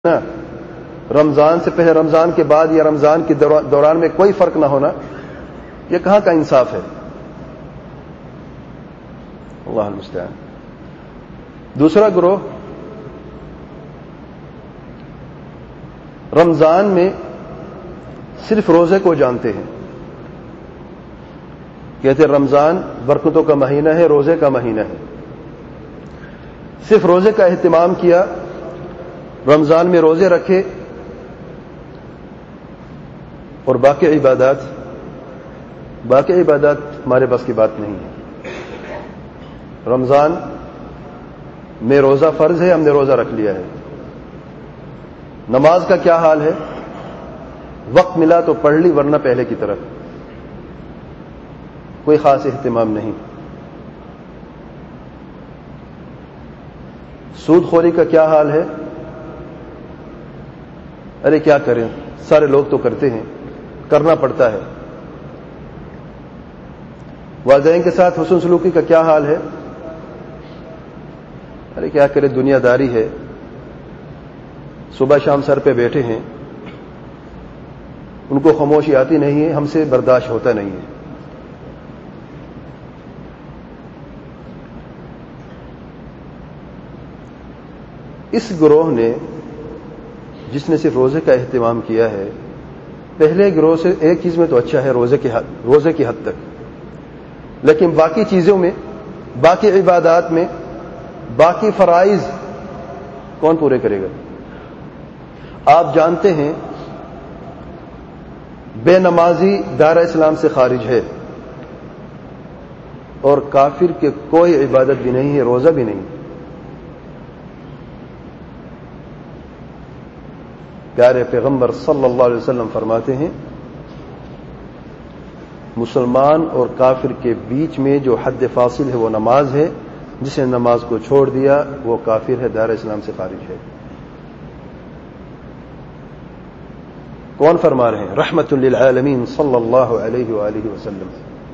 نا رمضان سے پہلے رمضان کے بعد یا رمضان کے دوران میں کوئی فرق نہ ہونا، یہ کہاں کا انصاف ہے؟ اللہ المستعان۔ دوسرا گروہ رمضان میں صرف روزے کو جانتے ہیں، کہتے رمضان برکتوں کا مہینہ ہے، روزے کا مہینہ ہے، صرف روزے کا اہتمام کیا، رمضان میں روزے رکھے اور باقی عبادات ہمارے بس کی بات نہیں ہے۔ رمضان میں روزہ فرض ہے، ہم نے روزہ رکھ لیا ہے۔ نماز کا کیا حال ہے؟ وقت ملا تو پڑھ لی، ورنہ پہلے کی طرف کوئی خاص اہتمام نہیں۔ سود خوری کا کیا حال ہے؟ ارے کیا کریں، سارے لوگ تو کرتے ہیں، کرنا پڑتا ہے۔ والدین کے ساتھ حسن سلوکی کا کیا حال ہے؟ ارے کیا کریں، دنیا داری ہے، صبح شام سر پہ بیٹھے ہیں، ان کو خاموشی آتی نہیں ہے، ہم سے برداشت ہوتا نہیں ہے۔ اس گروہ نے، جس نے صرف روزے کا اہتمام کیا ہے، پہلے گروہ سے ایک چیز میں تو اچھا ہے، روزے کی حد تک، لیکن باقی چیزوں میں، باقی عبادات میں، باقی فرائض کون پورے کرے گا؟ آپ جانتے ہیں بے نمازی دار اسلام سے خارج ہے، اور کافر کے کوئی عبادت بھی نہیں ہے، روزہ بھی نہیں۔ پیارے پیغمبر صلی اللہ علیہ وسلم فرماتے ہیں، مسلمان اور کافر کے بیچ میں جو حد فاصل ہے وہ نماز ہے، جس نے نماز کو چھوڑ دیا وہ کافر ہے، دار اسلام سے خارج ہے۔ کون فرما رہے ہیں؟ رحمت للعالمین صلی اللہ علیہ وآلہ وسلم،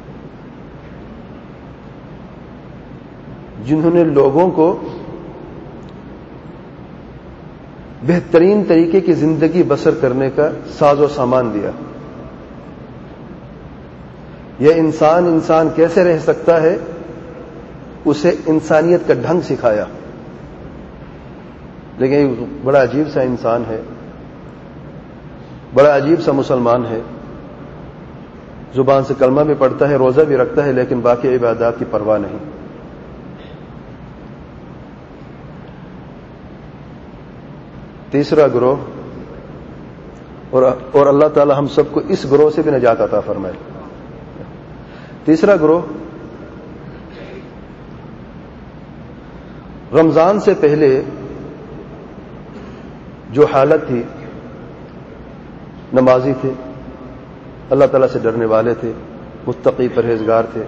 جنہوں نے لوگوں کو بہترین طریقے کی زندگی بسر کرنے کا ساز و سامان دیا۔ یہ انسان کیسے رہ سکتا ہے، اسے انسانیت کا ڈھنگ سکھایا۔ لیکن یہ بڑا عجیب سا انسان ہے، بڑا عجیب سا مسلمان ہے، زبان سے کلمہ بھی پڑھتا ہے، روزہ بھی رکھتا ہے، لیکن باقی عبادات کی پرواہ نہیں۔ تیسرا گروہ، اور اللہ تعالی ہم سب کو اس گروہ سے بھی نجات عطا فرمائے۔ تیسرا گروہ رمضان سے پہلے جو حالت تھی، نمازی تھے، اللہ تعالیٰ سے ڈرنے والے تھے، متقی پرہیزگار تھے،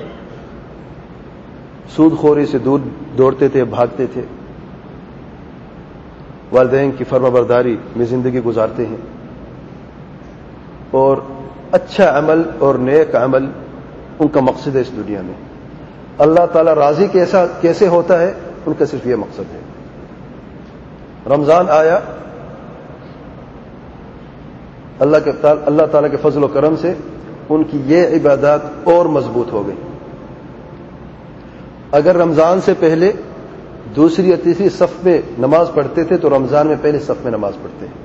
سود خوری سے دور دوڑتے تھے، بھاگتے تھے، والدین کی فرما برداری میں زندگی گزارتے ہیں، اور اچھا عمل اور نیک عمل ان کا مقصد ہے اس دنیا میں۔ اللہ تعالیٰ راضی کیسے ہوتا ہے، ان کا صرف یہ مقصد ہے۔ رمضان آیا، اللہ تعالیٰ کے فضل و کرم سے ان کی یہ عبادات اور مضبوط ہو گئی۔ اگر رمضان سے پہلے دوسری یا تیسری صف میں نماز پڑھتے تھے تو رمضان میں پہلے صف میں نماز پڑھتے ہیں۔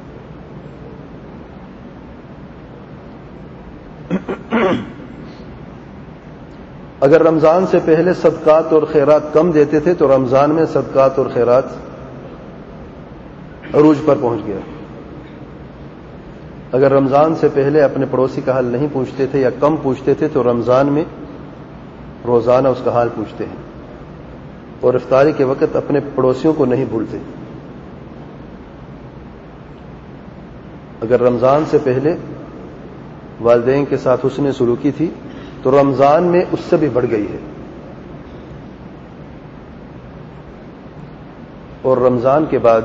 اگر رمضان سے پہلے صدقات اور خیرات کم دیتے تھے تو رمضان میں صدقات اور خیرات عروج پر پہنچ گیا۔ اگر رمضان سے پہلے اپنے پڑوسی کا حال نہیں پوچھتے تھے یا کم پوچھتے تھے تو رمضان میں روزانہ اس کا حال پوچھتے ہیں، اور افطاری کے وقت اپنے پڑوسیوں کو نہیں بھولتے۔ اگر رمضان سے پہلے والدین کے ساتھ حسن سلوکی تھی تو رمضان میں اس سے بھی بڑھ گئی ہے، اور رمضان کے بعد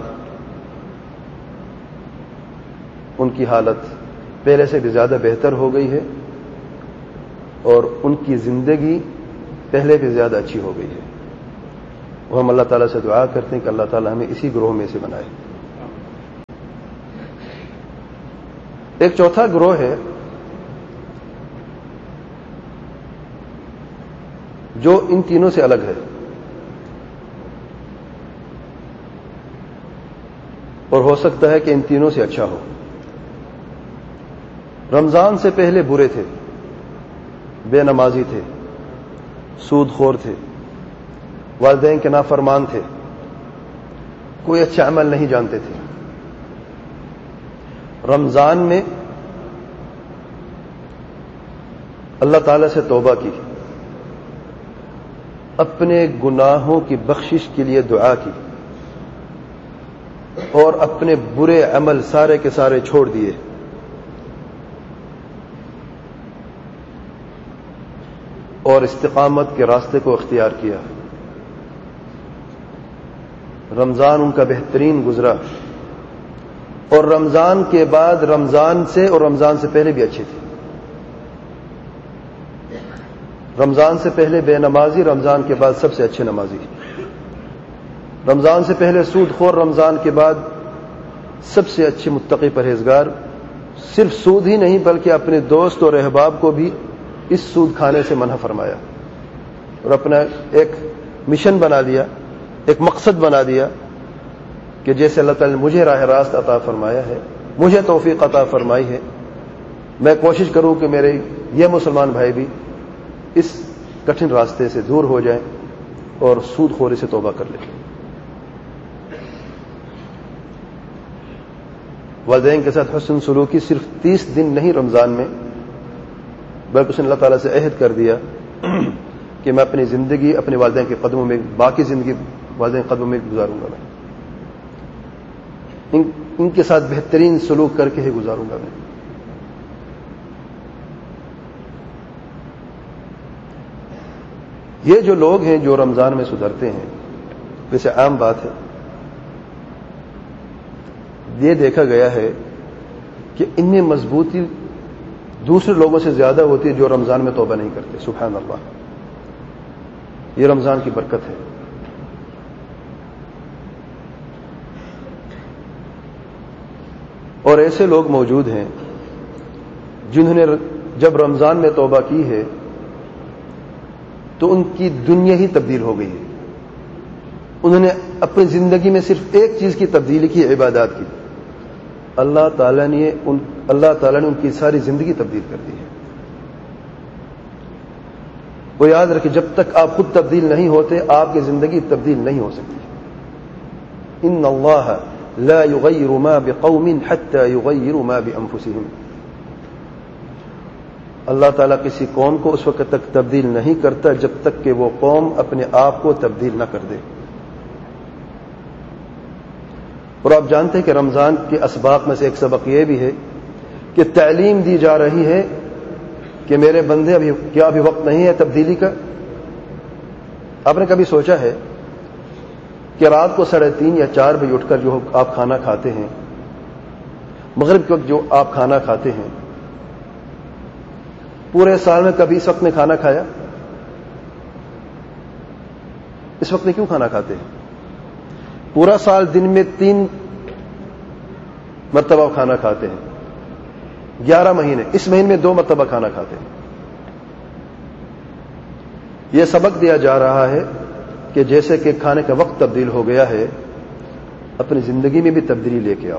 ان کی حالت پہلے سے بھی زیادہ بہتر ہو گئی ہے، اور ان کی زندگی پہلے بھی زیادہ اچھی ہو گئی ہے۔ وہ ہم اللہ تعالیٰ سے دعا کرتے ہیں کہ اللہ تعالیٰ ہمیں اسی گروہ میں سے بنائے۔ ایک چوتھا گروہ ہے جو ان تینوں سے الگ ہے اور ہو سکتا ہے کہ ان تینوں سے اچھا ہو. رمضان سے پہلے برے تھے، بے نمازی تھے، سود خور تھے، والدین کے نافرمان تھے، کوئی اچھا عمل نہیں جانتے تھے. رمضان میں اللہ تعالی سے توبہ کی، اپنے گناہوں کی بخشش کے لیے دعا کی اور اپنے برے عمل سارے کے سارے چھوڑ دیے. اور استقامت کے راستے کو اختیار کیا. رمضان ان کا بہترین گزرا، اور رمضان کے بعد رمضان سے اور رمضان سے پہلے بھی اچھے تھے. رمضان سے پہلے بے نمازی، رمضان کے بعد سب سے اچھے نمازی. رمضان سے پہلے سود خور، رمضان کے بعد سب سے اچھے متقی پرہیزگار. صرف سود ہی نہیں بلکہ اپنے دوست اور احباب کو بھی اس سود کھانے سے منع فرمایا اور اپنا ایک مشن بنا دیا، ایک مقصد بنا دیا کہ جیسے اللہ تعالی نے مجھے راہ راست عطا فرمایا ہے، مجھے توفیق عطا فرمائی ہے، میں کوشش کروں کہ میرے یہ مسلمان بھائی بھی اس کٹھن راستے سے دور ہو جائیں اور سود خوری سے توبہ کر لیں. والدین کے ساتھ حسن سلوکی صرف 30 دن نہیں رمضان میں، بلکہ اس نے اللہ تعالیٰ سے عہد کر دیا کہ میں اپنی زندگی اپنے والدین کے قدموں میں، باقی زندگی والدین کے قدموں میں گزاروں گا. میں ان کے ساتھ بہترین سلوک کر کے ہی گزاروں گا. میں یہ جو لوگ ہیں جو رمضان میں سدھرتے ہیں، ویسے عام بات ہے، یہ دیکھا گیا ہے کہ ان میں مضبوطی دوسرے لوگوں سے زیادہ ہوتی ہے جو رمضان میں توبہ نہیں کرتے. سبحان اللہ، یہ رمضان کی برکت ہے. اور ایسے لوگ موجود ہیں جنہوں نے جب رمضان میں توبہ کی ہے تو ان کی دنیا ہی تبدیل ہو گئی ہے. انہوں نے اپنی زندگی میں صرف ایک چیز کی تبدیلی کی، عبادات کی. اللہ تعالیٰ نے ان کی ساری زندگی تبدیل کر دی ہے. وہ یاد رکھیں، جب تک آپ خود تبدیل نہیں ہوتے آپ کی زندگی تبدیل نہیں ہو سکتی. ان اللہ لا یغیر ما بقوم حتى یغیروا ما بانفسهم. اللہ تعالیٰ کسی قوم کو اس وقت تک تبدیل نہیں کرتا جب تک کہ وہ قوم اپنے آپ کو تبدیل نہ کر دے. اور آپ جانتے ہیں کہ رمضان کے اسباق میں سے ایک سبق یہ بھی ہے کہ تعلیم دی جا رہی ہے کہ میرے بندے ابھی وقت نہیں ہے تبدیلی کا. آپ نے کبھی سوچا ہے کہ رات کو 3:30 یا 4 بجے اٹھ کر جو آپ کھانا کھاتے ہیں، مغرب کے وقت جو آپ کھانا کھاتے ہیں، پورے سال میں کبھی اس وقت میں کھانا کھایا؟ اس وقت میں کیوں کھانا کھاتے ہیں؟ پورا سال دن میں 3 مرتبہ کھانا کھاتے ہیں، 11 مہینے، اس مہینے میں 2 مرتبہ کھانا کھاتے ہیں. یہ سبق دیا جا رہا ہے کہ جیسے کہ کھانے کا وقت تبدیل ہو گیا ہے، اپنی زندگی میں بھی تبدیلی لے کے آؤ.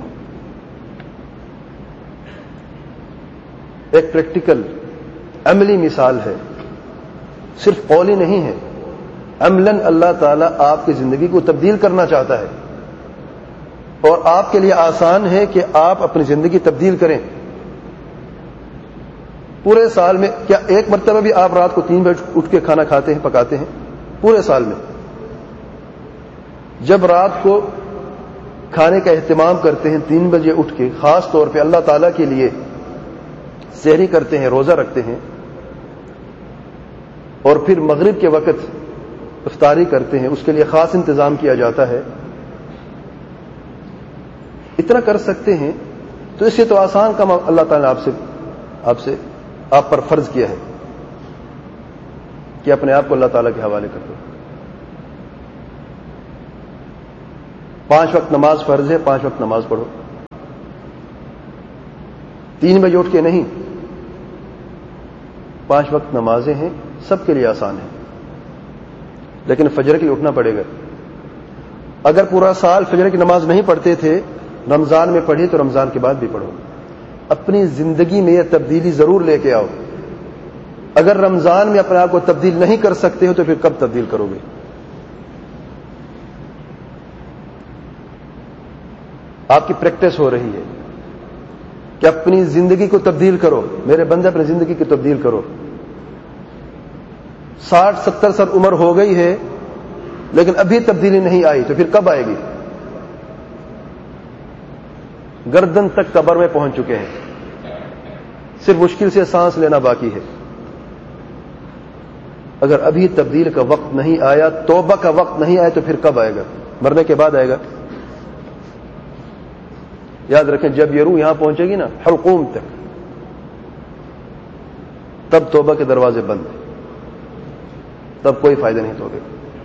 ایک پریکٹیکل عملی مثال ہے، صرف قولی نہیں ہے. عملاً اللہ تعالیٰ آپ کی زندگی کو تبدیل کرنا چاہتا ہے اور آپ کے لیے آسان ہے کہ آپ اپنی زندگی تبدیل کریں. پورے سال میں کیا ایک مرتبہ بھی آپ رات کو 3 بجے اٹھ کے کھانا کھاتے ہیں، پکاتے ہیں؟ پورے سال میں جب رات کو کھانے کا اہتمام کرتے ہیں 3 بجے اٹھ کے، خاص طور پہ اللہ تعالیٰ کے لیے سحری کرتے ہیں، روزہ رکھتے ہیں، اور پھر مغرب کے وقت افطاری کرتے ہیں، اس کے لیے خاص انتظام کیا جاتا ہے. اتنا کر سکتے ہیں تو اس سے تو آسان کام اللہ تعالیٰ نے آپ پر فرض کیا ہے کہ اپنے آپ کو اللہ تعالیٰ کے حوالے کر دو. 5 وقت نماز فرض ہے، 5 وقت نماز پڑھو. 3 بجے اٹھ کے نہیں، 5 وقت نمازیں ہیں، سب کے لیے آسان ہے، لیکن فجر کے لیے اٹھنا پڑے گا۔ اگر پورا سال فجر کی نماز نہیں پڑھتے تھے، رمضان میں پڑھی تو رمضان کے بعد بھی پڑھو۔ اپنی زندگی میں یہ تبدیلی ضرور لے کے آؤ۔ اگر رمضان میں اپنے آپ کو تبدیل نہیں کر سکتے ہو تو پھر کب تبدیل کرو گے؟ آپ کی پریکٹس ہو رہی ہے کہ اپنی زندگی کو تبدیل کرو۔ میرے بندے اپنی زندگی کو تبدیل کرو۔ 60-70 سال عمر ہو گئی ہے لیکن ابھی تبدیلی نہیں آئی تو پھر کب آئے گی؟ گردن تک قبر میں پہنچ چکے ہیں، صرف مشکل سے سانس لینا باقی ہے۔ اگر ابھی تبدیل کا وقت نہیں آیا، توبہ کا وقت نہیں آیا تو پھر کب آئے گا؟ مرنے کے بعد آئے گا۔ یاد رکھیں، جب یہ روح یہاں پہنچے گی نا حلقوم تک، تب توبہ کے دروازے بند، تب کوئی فائدہ نہیں توبے۔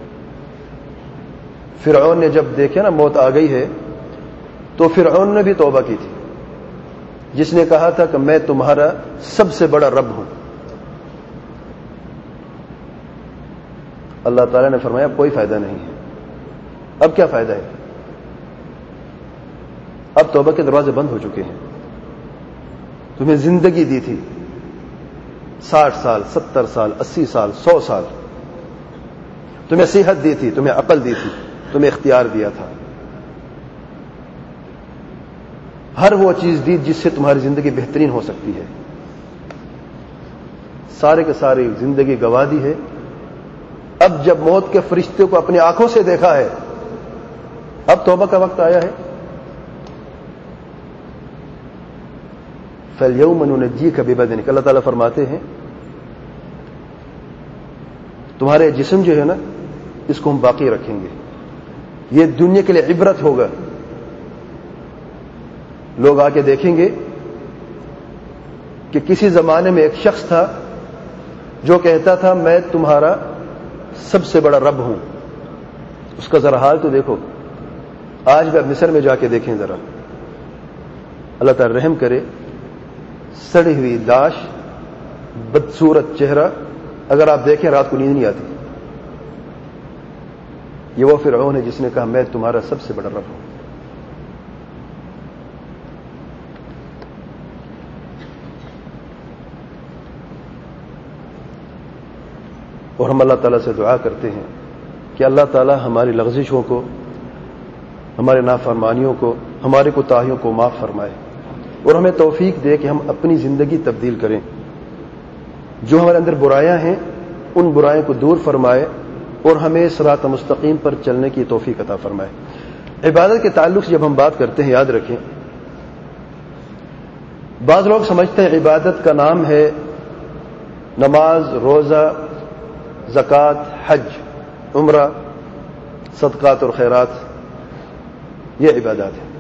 فرعون نے جب دیکھا نا موت آ گئی ہے تو فرعون نے بھی توبہ کی تھی، جس نے کہا تھا کہ میں تمہارا سب سے بڑا رب ہوں۔ اللہ تعالیٰ نے فرمایا کوئی فائدہ نہیں ہے۔ اب کیا فائدہ ہے؟ اب توبہ کے دروازے بند ہو چکے ہیں۔ تمہیں زندگی دی تھی 60 سال، 70 سال، 80 سال، 100 سال، تمہیں صحت دی تھی، تمہیں عقل دی تھی، تمہیں اختیار دیا تھا، ہر وہ چیز دی جس سے تمہاری زندگی بہترین ہو سکتی ہے، سارے کے ساری زندگی گوا دی ہے۔ اب جب موت کے فرشتے کو اپنی آنکھوں سے دیکھا ہے، اب توبہ کا وقت آیا ہے۔ فَالْيَوْمَ نُنَجِّيكَ بِبَدَنِكَ، اللہ تعالیٰ فرماتے ہیں تمہارے جسم جو ہے نا اس کو ہم باقی رکھیں گے، یہ دنیا کے لیے عبرت ہوگا۔ لوگ آ کے دیکھیں گے کہ کسی زمانے میں ایک شخص تھا جو کہتا تھا میں تمہارا سب سے بڑا رب ہوں، اس کا ذرا حال تو دیکھو۔ آج بھی مصر میں جا کے دیکھیں ذرا، اللہ تعالی رحم کرے، سڑی ہوئی لاش، بدصورت چہرہ، اگر آپ دیکھیں رات کو نیند نہیں آتی۔ یہ وہ فرعون ہے جس نے کہا میں تمہارا سب سے بڑا رب ہوں۔ اور ہم اللہ تعالیٰ سے دعا کرتے ہیں کہ اللہ تعالیٰ ہماری لغزشوں کو، ہمارے نافرمانیوں کو، ہماری کوتاہیوں کو معاف فرمائے اور ہمیں توفیق دے کہ ہم اپنی زندگی تبدیل کریں۔ جو ہمارے اندر برائیاں ہیں ان برائیوں کو دور فرمائے اور ہمیں صراط مستقیم پر چلنے کی توفیق عطا فرمائے۔ عبادت کے تعلق سے جب ہم بات کرتے ہیں، یاد رکھیں بعض لوگ سمجھتے ہیں عبادت کا نام ہے نماز، روزہ، زکوٰۃ، حج، عمرہ، صدقات اور خیرات، یہ عبادات ہیں۔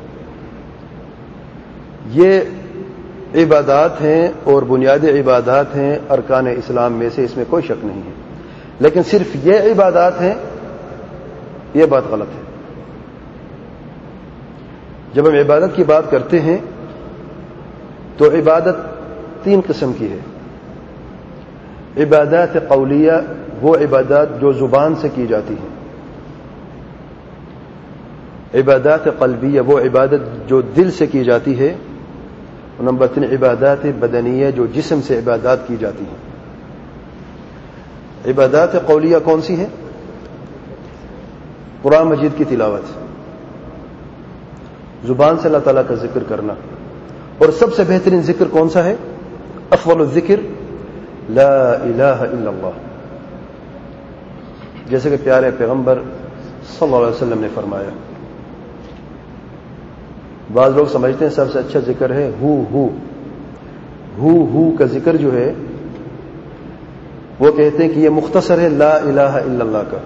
یہ عبادات ہیں اور بنیادی عبادات ہیں ارکان اسلام میں سے، اس میں کوئی شک نہیں ہے، لیکن صرف یہ عبادات ہیں، یہ بات غلط ہے۔ جب ہم عبادت کی بات کرتے ہیں تو عبادت 3 قسم کی ہے۔ عبادات قولیہ، وہ عبادات جو زبان سے کی جاتی ہیں۔ عبادات قلبیہ، وہ عبادت جو دل سے کی جاتی ہے۔ اور نمبر 3 عبادات بدنیہ، جو جسم سے عبادات کی جاتی ہیں۔ عبادات قولیہ کون سی ہیں؟ قرآن مجید کی تلاوت، زبان سے اللہ تعالیٰ کا ذکر کرنا، اور سب سے بہترین ذکر کون سا ہے؟ افضل الذکر لا الہ الا اللہ، جیسے کہ پیارے پیغمبر صلی اللہ علیہ وسلم نے فرمایا۔ بعض لوگ سمجھتے ہیں سب سے اچھا ذکر ہے ہو کا ذکر جو ہے، وہ کہتے ہیں کہ یہ مختصر ہے لا الہ الا اللہ کا۔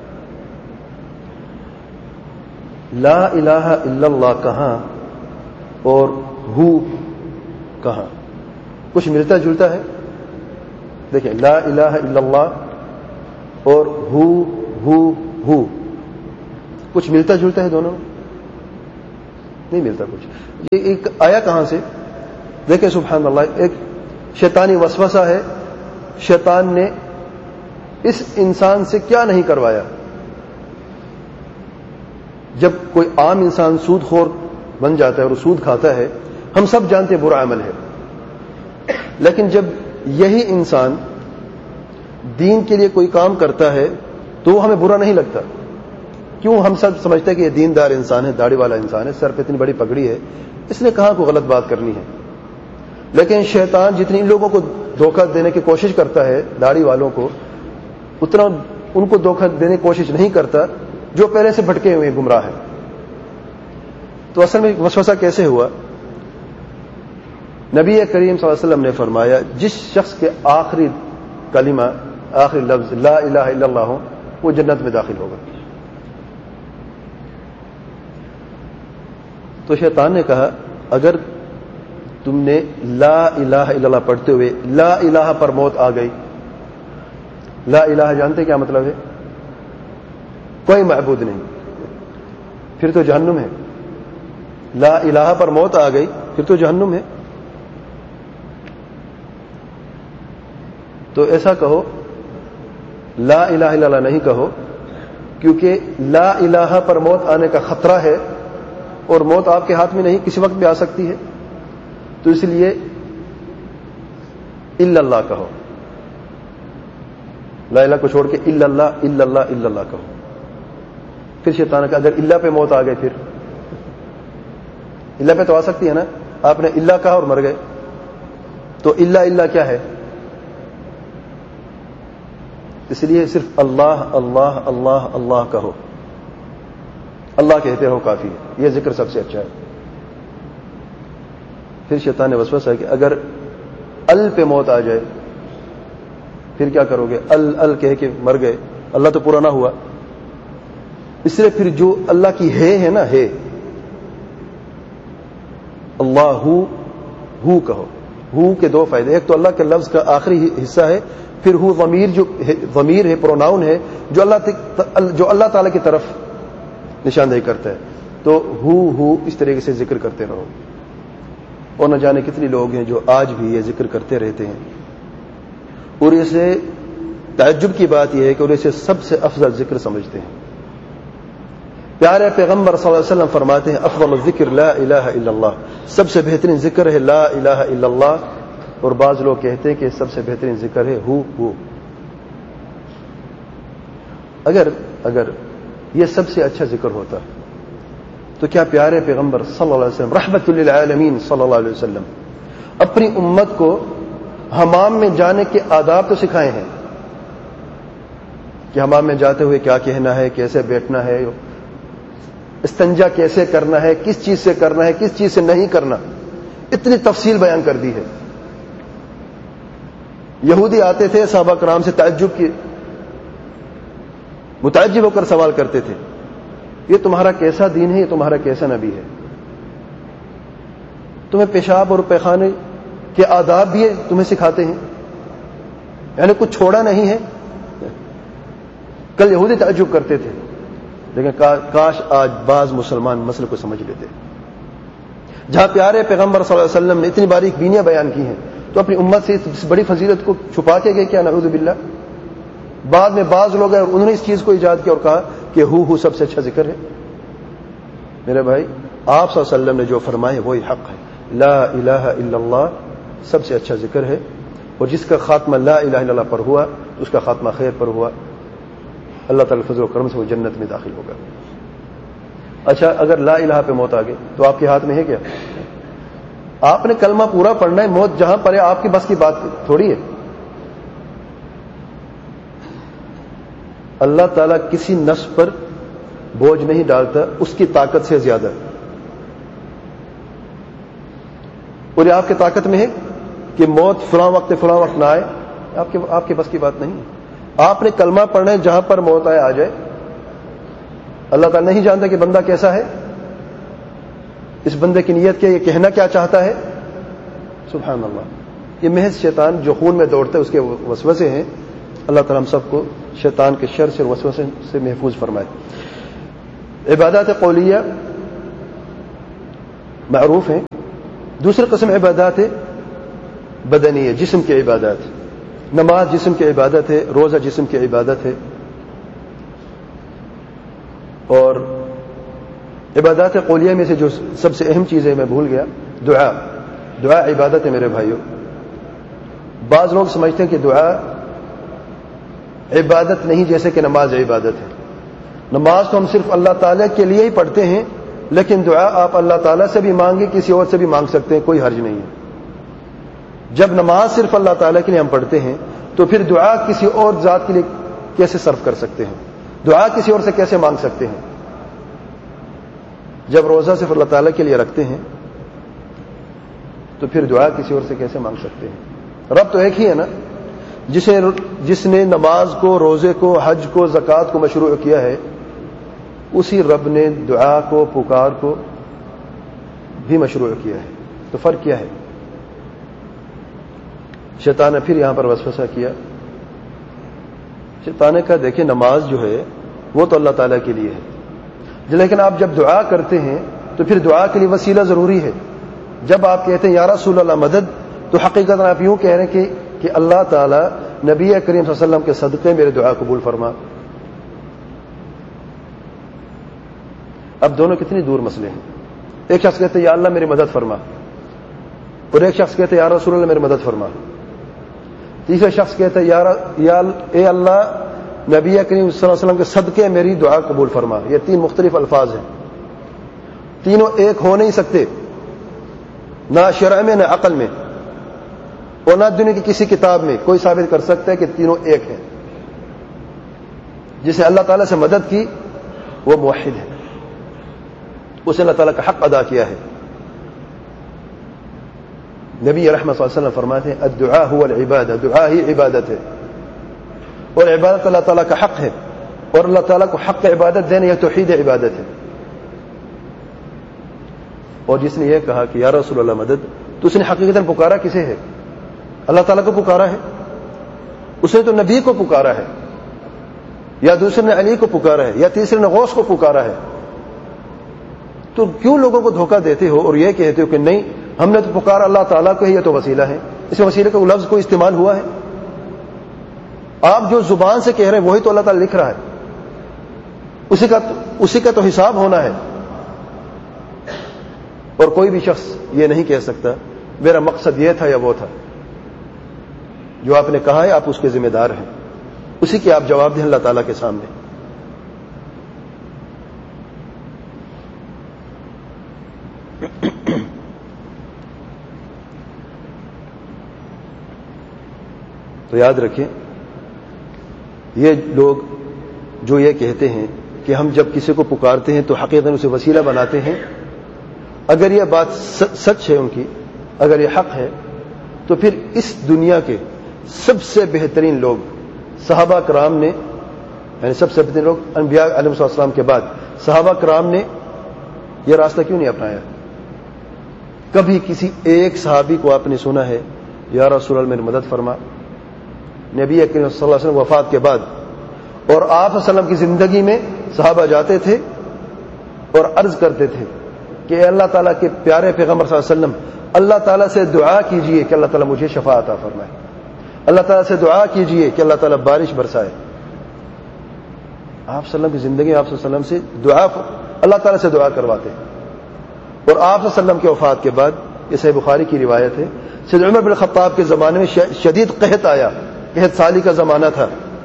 لا الہ الا اللہ کہاں اور ہو کہاں؟ کچھ ملتا جلتا ہے؟ دیکھیں، لا الہ الا اللہ اور ہو کچھ ملتا جلتا ہے دونوں؟ نہیں ملتا کچھ۔ یہ ایک آیا کہاں سے؟ دیکھیں سبحان اللہ، ایک شیطانی وسوسہ ہے، شیطان نے اس انسان سے کیا نہیں کروایا. جب کوئی عام انسان سود خور بن جاتا ہے اور سود کھاتا ہے، ہم سب جانتے ہیں برا عمل ہے، لیکن جب یہی انسان دین کے لیے کوئی کام کرتا ہے تو وہ ہمیں برا نہیں لگتا. کیوں؟ ہم سب سمجھتے ہیں کہ یہ دیندار انسان ہے، داڑھی والا انسان ہے، سر پہ اتنی بڑی پگڑی ہے، اس نے کہاں کو غلط بات کرنی ہے. لیکن شیطان جتنی ان لوگوں کو دھوکہ دینے کی کوشش کرتا ہے، داڑھی والوں کو، اتنا ان کو دھوکہ دینے کی کوشش نہیں کرتا جو پہلے سے بھٹکے ہوئے گمراہ ہیں. تو اصل میں وسوسہ کیسے ہوا؟ نبی کریم صلی اللہ علیہ وسلم نے فرمایا جس شخص کے آخری کلمہ، آخری لفظ لا الہ الا اللہ ہو، وہ جنت میں داخل ہوگا. تو شیطان نے کہا اگر تم نے لا الہ الا اللہ پڑھتے ہوئے لا الہ پر موت آ گئی، لا الہ جانتے کیا مطلب ہے؟ کوئی معبود نہیں، پھر تو جہنم ہے. لا الہ پر موت آ گئی پھر تو جہنم ہے. تو ایسا کہو لا الہ الا اللہ نہیں کہو، کیونکہ لا الہ پر موت آنے کا خطرہ ہے اور موت آپ کے ہاتھ میں نہیں، کسی وقت بھی آ سکتی ہے. تو اس لیے الا اللہ کہو، لا الہ کو چھوڑ کے الا اللہ الا اللہ الا اللہ کہو. پھر شیطان کا اگر اللہ پہ موت آ گئے، پھر اللہ پہ تو آ سکتی ہے نا، آپ نے اللہ کہا اور مر گئے، تو اللہ اللہ کیا ہے؟ اس لیے صرف اللہ اللہ اللہ اللہ کہو، اللہ کہتے رہو کافی ہے، یہ ذکر سب سے اچھا ہے. پھر شیطان نے وسوسہ ہے کہ اگر ال پہ موت آ جائے پھر کیا کرو گے؟ ال کہہ کے مر گئے، اللہ تو پورا نہ ہوا. اس لیے پھر جو اللہ کی ہے نا، ہے اللہ ہو کہو. ہو کے دو فائدے، ایک تو اللہ کے لفظ کا آخری حصہ ہے، پھر ہو ضمیر ہے، پروناؤن ہے جو اللہ تعالی کی طرف نشاندہی کرتا ہے. تو ہو اس طریقے سے ذکر کرتے رہو. اور نہ جانے کتنے لوگ ہیں جو آج بھی یہ ذکر کرتے رہتے ہیں، اور اسے تعجب کی بات یہ ہے کہ اور اسے سب سے افضل ذکر سمجھتے ہیں. پیارے پیغمبر صلی اللہ علیہ وسلم فرماتے ہیں افضل الذکر لا الہ الا اللہ، سب سے بہترین ذکر ہے لا الہ الا اللہ. اور بعض لوگ کہتے ہیں کہ سب سے بہترین ذکر ہے ہو. اگر یہ سب سے اچھا ذکر ہوتا تو کیا پیارے پیغمبر صلی اللہ علیہ وسلم رحمت للعالمین صلی اللہ علیہ وسلم اپنی امت کو حمام میں جانے کے آداب تو سکھائے ہیں کہ حمام میں جاتے ہوئے کیا کہنا ہے، کیسے بیٹھنا ہے، استنجا کیسے کرنا ہے، کس چیز سے کرنا ہے، کس چیز سے نہیں کرنا، اتنی تفصیل بیان کر دی ہے. یہودی آتے تھے صحابہ کرام سے متعجب ہو کر سوال کرتے تھے یہ تمہارا کیسا دین ہے، یہ تمہارا کیسا نبی ہے، تمہیں پیشاب اور پیخانے کے آداب بھی تمہیں سکھاتے ہیں، یعنی کچھ چھوڑا نہیں ہے. کل یہودی تعجب کرتے تھے، لیکن کاش آج بعض مسلمان مسئلے کو سمجھ لیتے. جہاں پیارے پیغمبر صلی اللہ علیہ وسلم نے اتنی باریک بینیاں بیان کی ہیں تو اپنی امت سے اس بڑی فضیلت کو چھپا کے گئے کیا؟ نعوذ باللہ. بعد میں بعض لوگ ہیں اور انہوں نے اس چیز کو ایجاد کیا اور کہا کہ ہو سب سے اچھا ذکر ہے. میرے بھائی، آپ صلی اللہ علیہ وسلم نے جو فرمایا وہی حق ہے. لا الہ الا اللہ سب سے اچھا ذکر ہے، اور جس کا خاتمہ لا الہ الا اللہ پر ہوا تو اس کا خاتمہ خیر پر ہوا. اللہ تعالی فضل و کرم سے وہ جنت میں داخل ہوگا. اچھا، اگر لا الہ پہ موت آ گئی تو آپ کے ہاتھ میں ہے کیا؟ آپ نے کلمہ پورا پڑھنا ہے، موت جہاں پر ہے آپ کی بس کی بات تھوڑی ہے. اللہ تعالیٰ کسی نفس پر بوجھ نہیں ڈالتا اس کی طاقت سے زیادہ، اور یہ آپ کی طاقت میں ہے کہ موت فلاں وقت نہ آئے، آپ کے بس کی بات نہیں ہے. آپ نے کلمہ پڑھنا ہے، جہاں پر موت آئے آ جائے. اللہ تعالیٰ نہیں جانتا کہ بندہ کیسا ہے، اس بندے کی نیت کیا، یہ کہنا کیا چاہتا ہے. سبحان اللہ. یہ محض شیطان جو خون میں دوڑتا ہے اس کے وسوسے ہیں. اللہ تعالیٰ ہم سب کو شیطان کے شر سے اور وسوسے سے محفوظ فرمائے. عبادات قولیہ معروف ہیں دوسری قسم عبادات بدنی ہے، جسم کی عبادات. نماز جسم کی عبادت ہے، روزہ جسم کی عبادت ہے. اور عبادات قولیہ میں سے جو سب سے اہم چیز ہے میں بھول گیا، دعا عبادت ہے میرے بھائیوں. بعض لوگ سمجھتے ہیں کہ دعا عبادت نہیں، جیسے کہ نماز عبادت ہے. نماز تو ہم صرف اللہ تعالیٰ کے لیے ہی پڑھتے ہیں، لیکن دعا آپ اللہ تعالیٰ سے بھی مانگیں، کسی اور سے بھی مانگ سکتے ہیں، کوئی حرج نہیں ہے. جب نماز صرف اللہ تعالیٰ کے لیے ہم پڑھتے ہیں تو پھر دعا کسی اور ذات کے لیے کیسے صرف کر سکتے ہیں؟ دعا کسی اور سے کیسے مانگ سکتے ہیں؟ جب روزہ صرف اللہ تعالیٰ کے لیے رکھتے ہیں تو پھر دعا کسی اور سے کیسے مانگ سکتے ہیں؟ رب تو ایک ہی ہے نا. جس نے نماز کو، روزے کو، حج کو، زکوٰۃ کو مشروع کیا ہے، اسی رب نے دعا کو، پکار کو بھی مشروع کیا ہے. تو فرق کیا ہے؟ شیطان نے پھر یہاں پر وسوسہ کیا. شیطان نے کہا دیکھیں نماز جو ہے وہ تو اللہ تعالیٰ کے لیے ہے، لیکن آپ جب دعا کرتے ہیں تو پھر دعا کے لیے وسیلہ ضروری ہے. جب آپ کہتے ہیں یا رسول اللہ مدد، تو حقیقت آپ یوں کہہ رہے ہیں کہ اللہ تعالیٰ نبی کریم صلی اللہ علیہ وسلم کے صدقے میرے دعا قبول فرما. اب دونوں کتنی دور مسئلے ہیں. ایک شخص کہتے ہیں یا اللہ میری مدد فرما، اور ایک شخص کہتے ہیں یا رسول اللہ میری مدد فرما. تیسرا شخص کہتا ہے اے اللہ نبی کریم صلی اللہ علیہ وسلم کے صدقے میری دعا قبول فرما. یہ تین مختلف الفاظ ہیں، تینوں ایک ہو نہیں سکتے، نہ شرع میں، نہ عقل میں، اور نہ دنیا کی کسی کتاب میں کوئی ثابت کر سکتا ہے کہ تینوں ایک ہیں. جس نے اللہ تعالیٰ سے مدد کی وہ موحد ہے، اس نے اللہ تعالیٰ کا حق ادا کیا ہے. نبی رحمت صلی اللہ علیہ وسلم فرماتے ہیں الدعاء هو العبادہ، دعا ہی عبادت ہے، اور عبادت اللہ تعالیٰ کا حق ہے، اور اللہ تعالیٰ کو حق عبادت دینا یہ توحید عبادت ہے. اور جس نے یہ کہا کہ یا رسول اللہ مدد، تو اس نے حقیقتاً پکارا کسے ہے؟ اللہ تعالیٰ کو پکارا ہے. اس نے تو نبی کو پکارا ہے، یا دوسرے نے علی کو پکارا ہے، یا تیسرے نے غوث کو پکارا ہے. تو کیوں لوگوں کو دھوکہ دیتے ہو اور یہ کہتے ہو کہ نہیں ہم نے تو پکارا اللہ تعالیٰ کو ہے، یہ تو وسیلہ ہے؟ اس میں وسیلے کا لفظ کوئی استعمال ہوا ہے؟ آپ جو زبان سے کہہ رہے ہیں وہی تو اللہ تعالیٰ لکھ رہا ہے، اسی کا تو حساب ہونا ہے. اور کوئی بھی شخص یہ نہیں کہہ سکتا میرا مقصد یہ تھا یا وہ تھا. جو آپ نے کہا ہے آپ اس کے ذمہ دار ہیں، اسی کے آپ جواب دیں اللہ تعالیٰ کے سامنے. تو یاد رکھیں یہ لوگ جو یہ کہتے ہیں کہ ہم جب کسی کو پکارتے ہیں تو حقیقتاً اسے وسیلہ بناتے ہیں، اگر یہ بات سچ ہے ان کی، اگر یہ حق ہے، تو پھر اس دنیا کے سب سے بہترین لوگ صحابہ کرام نے، یعنی سب سے بہترین لوگ انبیاء علیہ السلام کے بعد صحابہ کرام نے یہ راستہ کیوں نہیں اپنایا؟ کبھی کسی ایک صحابی کو آپ نے سنا ہے یا رسول اللہ میری مدد فرما؟ نبی کریم صلی اللہ علیہ وسلم وفات کے بعد اور آپ صلی اللہ علیہ وسلم کی زندگی میں صحابہ جاتے تھے اور عرض کرتے تھے کہ اے اللہ تعالیٰ کے پیارے پیغمبر صلی اللہ علیہ وسلم، اللہ تعالیٰ سے دعا کیجئے کہ اللہ تعالیٰ مجھے شفاء عطا فرمائے، اللہ تعالیٰ سے دعا کیجئے کہ اللہ تعالیٰ بارش برسائے. آپ صلی اللہ علیہ وسلم کی زندگی میں آپ صلی اللہ علیہ وسلم سے دعا، اللہ تعالیٰ سے دعا کرواتے. اور آپ صلی اللہ علیہ وسلم کے وفات کے بعد، یہ صحیح بخاری کی روایت ہے، سیدنا عمر بن الخطاب کے زمانے میں شدید قحط آیا، قحط سالی کا زمانہ تھا.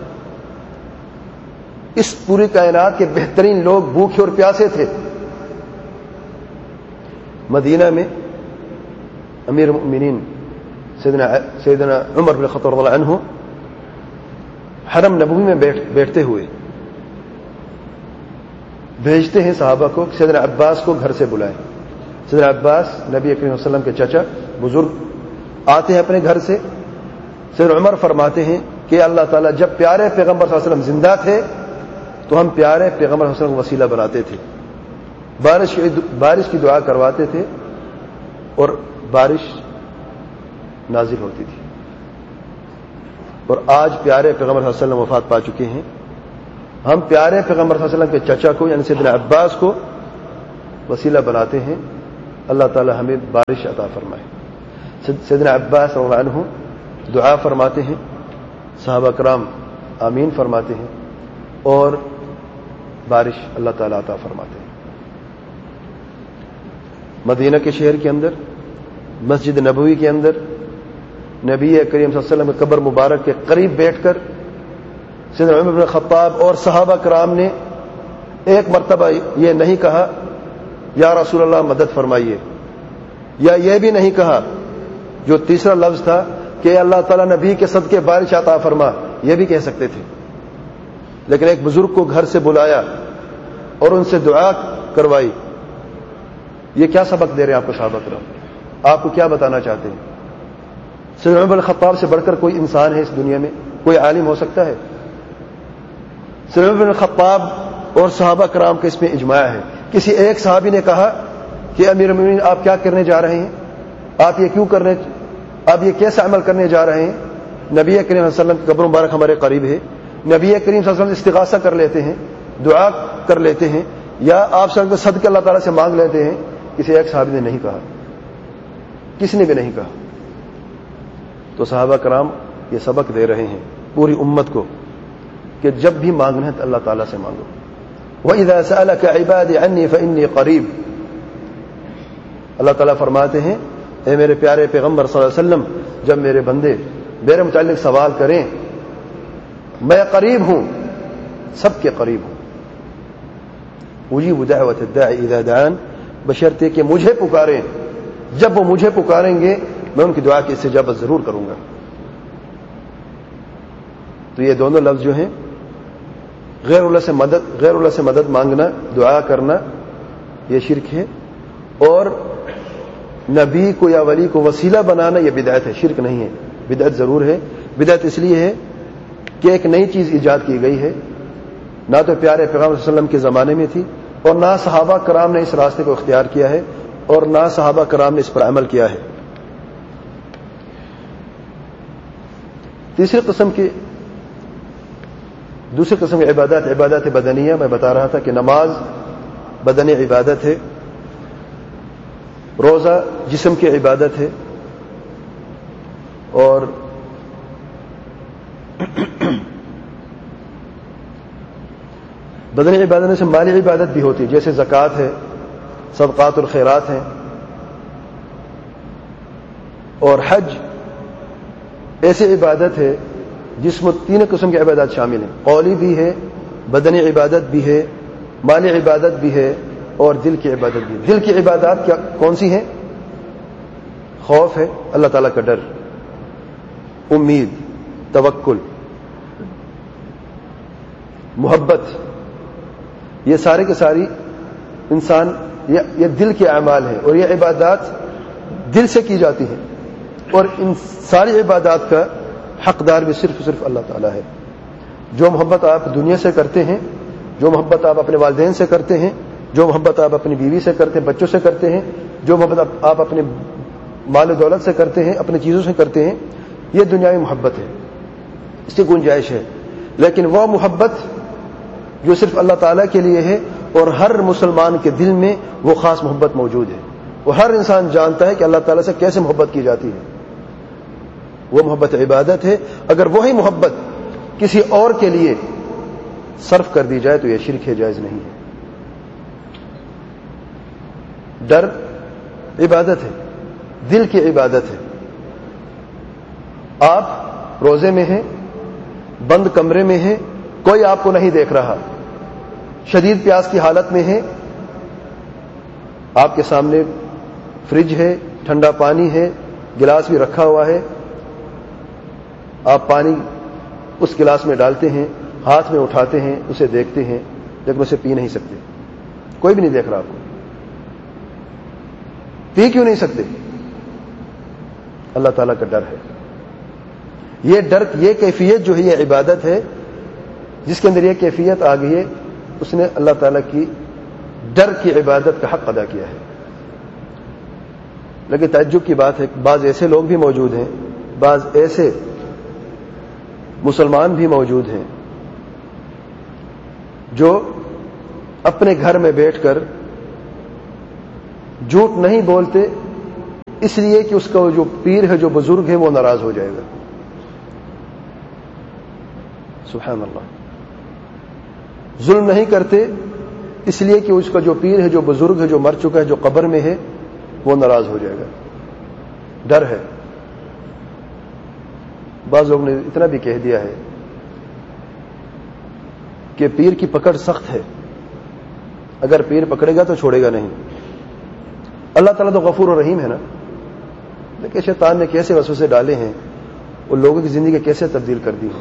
اس پوری کائنات کے بہترین لوگ بھوکے اور پیاسے تھے. مدینہ میں امیر المؤمنین سیدنا عمر بن الخطاب رضی اللہ عنہ حرم نبوی میں بیٹھتے ہوئے بھیجتے ہیں صحابہ کو سیدنا عباس کو گھر سے بلائیں. سیدنا عباس نبی کریم صلی اللہ علیہ وسلم کے چچا بزرگ آتے ہیں اپنے گھر سے. سیدنا عمر فرماتے ہیں کہ اللہ تعالیٰ جب پیارے پیغمبر صلی اللہ علیہ وسلم زندہ تھے تو ہم پیارے پیغمبر صلی اللہ علیہ وسلم کو وسیلہ بناتے تھے، بارش کی دعا کرواتے تھے اور بارش نازل ہوتی تھی. اور آج پیارے پیغمبر صلی اللہ علیہ وسلم وفات پا چکے ہیں، ہم پیارے پیغمبر صلی اللہ علیہ وسلم کے چچا کو یعنی سیدنا عباس کو وسیلہ بناتے ہیں اللہ تعالی ہمیں بارش عطا فرمائے. سیدنا عباس رضی اللہ عنہ دعا فرماتے ہیں, صحابہ کرام آمین فرماتے ہیں, اور بارش اللہ تعالی عطا فرماتے ہیں. مدینہ کے شہر کے اندر, مسجد نبوی کے اندر, نبی کریم صلی اللہ علیہ وسلم کے قبر مبارک کے قریب بیٹھ کر سیدنا عمر بن خطاب اور صحابہ کرام نے ایک مرتبہ یہ نہیں کہا یا رسول اللہ مدد فرمائیے, یا یہ بھی نہیں کہا جو تیسرا لفظ تھا کہ اللہ تعالیٰ نبی کے صدقے بارش عطا فرما, یہ بھی کہہ سکتے تھے, لیکن ایک بزرگ کو گھر سے بلایا اور ان سے دعا کروائی. یہ کیا سبق دے رہے ہیں آپ کو صحابہ کرام؟ آپ کو کیا بتانا چاہتے ہیں؟ سیدنا عمر بن خطاب سے بڑھ کر کوئی انسان ہے اس دنیا میں؟ کوئی عالم ہو سکتا ہے؟ سیدنا عمر بن خطاب اور صحابہ کرام کا اس میں اجماع ہے. کسی ایک صحابی نے کہا کہ امیر المومنین آپ کیا کرنے جا رہے ہیں, آپ یہ کیوں کرنے, آپ یہ کیسا عمل کرنے جا رہے ہیں؟ نبی کریم صلی اللہ علیہ وسلم کی قبر مبارک ہمارے قریب ہے, نبی کریم صلی اللہ علیہ وسلم استغاثہ کر لیتے ہیں, دعا کر لیتے ہیں, یا آپ صلی اللہ علیہ وسلم صدقہ اللہ تعالیٰ سے مانگ لیتے ہیں. کسی ایک صحابی نے نہیں کہا, کسی نے بھی نہیں کہا. تو صحابہ کرام یہ سبق دے رہے ہیں پوری امت کو کہ جب بھی مانگنا ہے تو اللہ تعالیٰ سے مانگو. وَإِذَا سَأَلَكَ عِبَادِي عَنِّي فَإِنِّي قَرِيبٌ. اللہ تعالیٰ فرماتے ہیں اے میرے پیارے پیغمبر صلی اللہ علیہ وسلم, جب میرے بندے میرے متعلق سوال کریں, میں قریب ہوں, سب کے قریب ہوں. اجیب دعوت الداعی اذا دعان, بشرطے کہ مجھے پکاریں, جب وہ مجھے پکاریں گے میں ان کی دعا کی استجابت ضرور کروں گا. تو یہ دونوں لفظ جو ہیں, غیر اللہ سے مدد مانگنا, دعا کرنا, یہ شرک ہے, اور نبی کو یا ولی کو وسیلہ بنانا یہ بدعت ہے, شرک نہیں ہے. بدعت ضرور ہے. بدعت اس لیے ہے کہ ایک نئی چیز ایجاد کی گئی ہے, نہ تو پیارے پیغمبر صلی اللہ علیہ وسلم کے زمانے میں تھی, اور نہ صحابہ کرام نے اس راستے کو اختیار کیا ہے, اور نہ صحابہ کرام نے اس پر عمل کیا ہے. دوسری قسم کی عبادات بدنیہ, میں بتا رہا تھا کہ نماز بدنی عبادت ہے, روزہ جسم کی عبادت ہے, اور بدنی عبادت میں سے مالی عبادت بھی ہوتی ہے, جیسے زکوٰۃ ہے, صدقات الخیرات ہیں, اور حج ایسی عبادت ہے جس میں تین قسم کی عبادات شامل ہیں, قولی بھی ہے, بدنی عبادت بھی ہے, مالی عبادت بھی ہے, اور دل کی عبادت بھی ہے. دل کی عبادات کیا کون سی ہیں؟ خوف ہے, اللہ تعالیٰ کا ڈر, امید, توکل, محبت, یہ سارے کے ساری انسان یہ دل کے اعمال ہیں, اور یہ عبادات دل سے کی جاتی ہیں, اور ان ساری عبادات کا حقدار بھی صرف اللہ تعالیٰ ہے. جو محبت آپ دنیا سے کرتے ہیں, جو محبت آپ اپنے والدین سے کرتے ہیں, جو محبت آپ اپنی بیوی سے کرتے ہیں, بچوں سے کرتے ہیں, جو محبت آپ اپنے مال و دولت سے کرتے ہیں, اپنی چیزوں سے کرتے ہیں, یہ دنیاوی محبت ہے, اس کی گنجائش ہے. لیکن وہ محبت جو صرف اللہ تعالیٰ کے لیے ہے, اور ہر مسلمان کے دل میں وہ خاص محبت موجود ہے, وہ ہر انسان جانتا ہے کہ اللہ تعالیٰ سے کیسے محبت کی جاتی ہے, وہ محبت عبادت ہے. اگر وہی محبت کسی اور کے لیے صرف کر دی جائے تو یہ شرک ہے, جائز نہیں ہے. ڈر عبادت ہے, دل کی عبادت ہے. آپ روزے میں ہیں, بند کمرے میں ہیں, کوئی آپ کو نہیں دیکھ رہا, شدید پیاس کی حالت میں ہیں, آپ کے سامنے فریج ہے, ٹھنڈا پانی ہے, گلاس بھی رکھا ہوا ہے, آپ پانی اس گلاس میں ڈالتے ہیں, ہاتھ میں اٹھاتے ہیں, اسے دیکھتے ہیں, لیکن اسے پی نہیں سکتے, کوئی بھی نہیں دیکھ رہا آپ کو, پی کیوں نہیں سکتے؟ اللہ تعالیٰ کا ڈر ہے. یہ ڈر, یہ کیفیت جو ہے یہ عبادت ہے, جس کے اندر یہ کیفیت آ گئی ہے اس نے اللہ تعالیٰ کی ڈر کی عبادت کا حق ادا کیا ہے. لیکن تعجب کی بات ہے, بعض ایسے لوگ بھی موجود ہیں, بعض ایسے مسلمان بھی موجود ہیں جو اپنے گھر میں بیٹھ کر جھوٹ نہیں بولتے اس لیے کہ اس کا جو پیر ہے، جو بزرگ ہے، وہ ناراض ہو جائے گا. سبحان اللہ. ظلم نہیں کرتے اس لیے کہ اس کا جو پیر ہے، جو بزرگ ہے، جو مر چکا ہے، جو قبر میں ہے، وہ ناراض ہو جائے گا. ڈر ہے. بعض لوگوں نے اتنا بھی کہہ دیا ہے کہ پیر کی پکڑ سخت ہے، اگر پیر پکڑے گا تو چھوڑے گا نہیں. اللہ تعالیٰ تو غفور و رحیم ہے نا، لیکن شیطان نے کیسے وسوسے ڈالے ہیں، وہ لوگوں کی زندگی کیسے تبدیل کر دی ہے.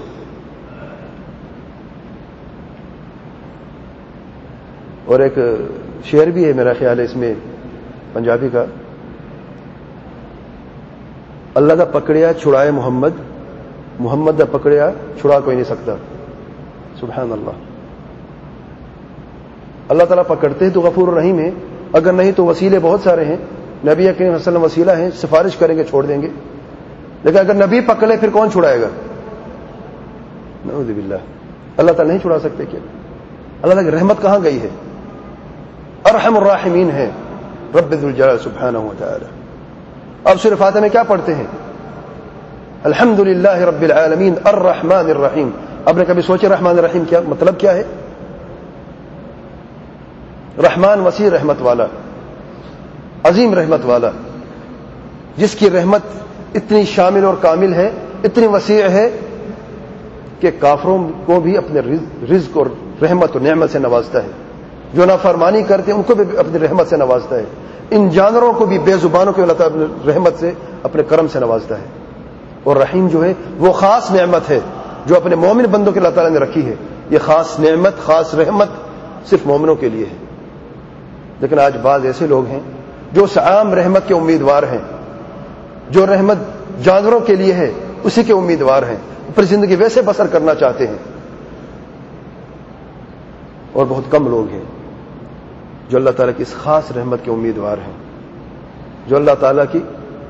اور ایک شعر بھی ہے میرا خیال ہے اس میں پنجابی کا، اللہ دا پکڑیا چھڑائے محمد، محمد دا پکڑیا چھڑا کوئی نہیں سکتا. سبحان اللہ. اللہ تعالیٰ پکڑتے ہیں تو غفور الرحیم ہے، اگر نہیں تو وسیلے بہت سارے ہیں. نبی کریم صلی اللہ علیہ وسلم وسیلہ ہیں، سفارش کریں گے چھوڑ دیں گے. لیکن اگر نبی پکڑے پھر کون چھڑائے گا؟ نعوذ باللہ. اللہ تعالیٰ نہیں چھڑا سکتے کیا؟ اللہ تعالیٰ کی رحمت کہاں گئی ہے؟ ارحم الراحمین ہے رب ذو الجلال سبحانہ وتعالی. اب سورہ فاتحہ میں کیا پڑھتے ہیں؟ الحمدللہ رب العالمین الرحمن الرحیم. آپ نے کبھی سوچے رحمان الرحیم کیا مطلب کیا ہے؟ رحمان وسیع رحمت والا، عظیم رحمت والا، جس کی رحمت اتنی شامل اور کامل ہے، اتنی وسیع ہے کہ کافروں کو بھی اپنے رزق اور رحمت اور نعمت سے نوازتا ہے. جو نافرمانی کرتے ہیں ان کو بھی اپنی رحمت سے نوازتا ہے. ان جانوروں کو بھی، بے زبانوں کو اللہ تعالیٰ اپنی رحمت سے، اپنے کرم سے نوازتا ہے. اور رحیم جو ہے وہ خاص نعمت ہے جو اپنے مومن بندوں کے اللہ تعالیٰ نے رکھی ہے. یہ خاص نعمت، خاص رحمت صرف مومنوں کے لیے ہے. لیکن آج بعض ایسے لوگ ہیں جو اس عام رحمت کے امیدوار ہیں، جو رحمت جانوروں کے لیے ہے اسی کے امیدوار ہیں، پھر زندگی ویسے بسر کرنا چاہتے ہیں. اور بہت کم لوگ ہیں جو اللہ تعالیٰ کی اس خاص رحمت کے امیدوار ہیں، جو اللہ تعالیٰ کی،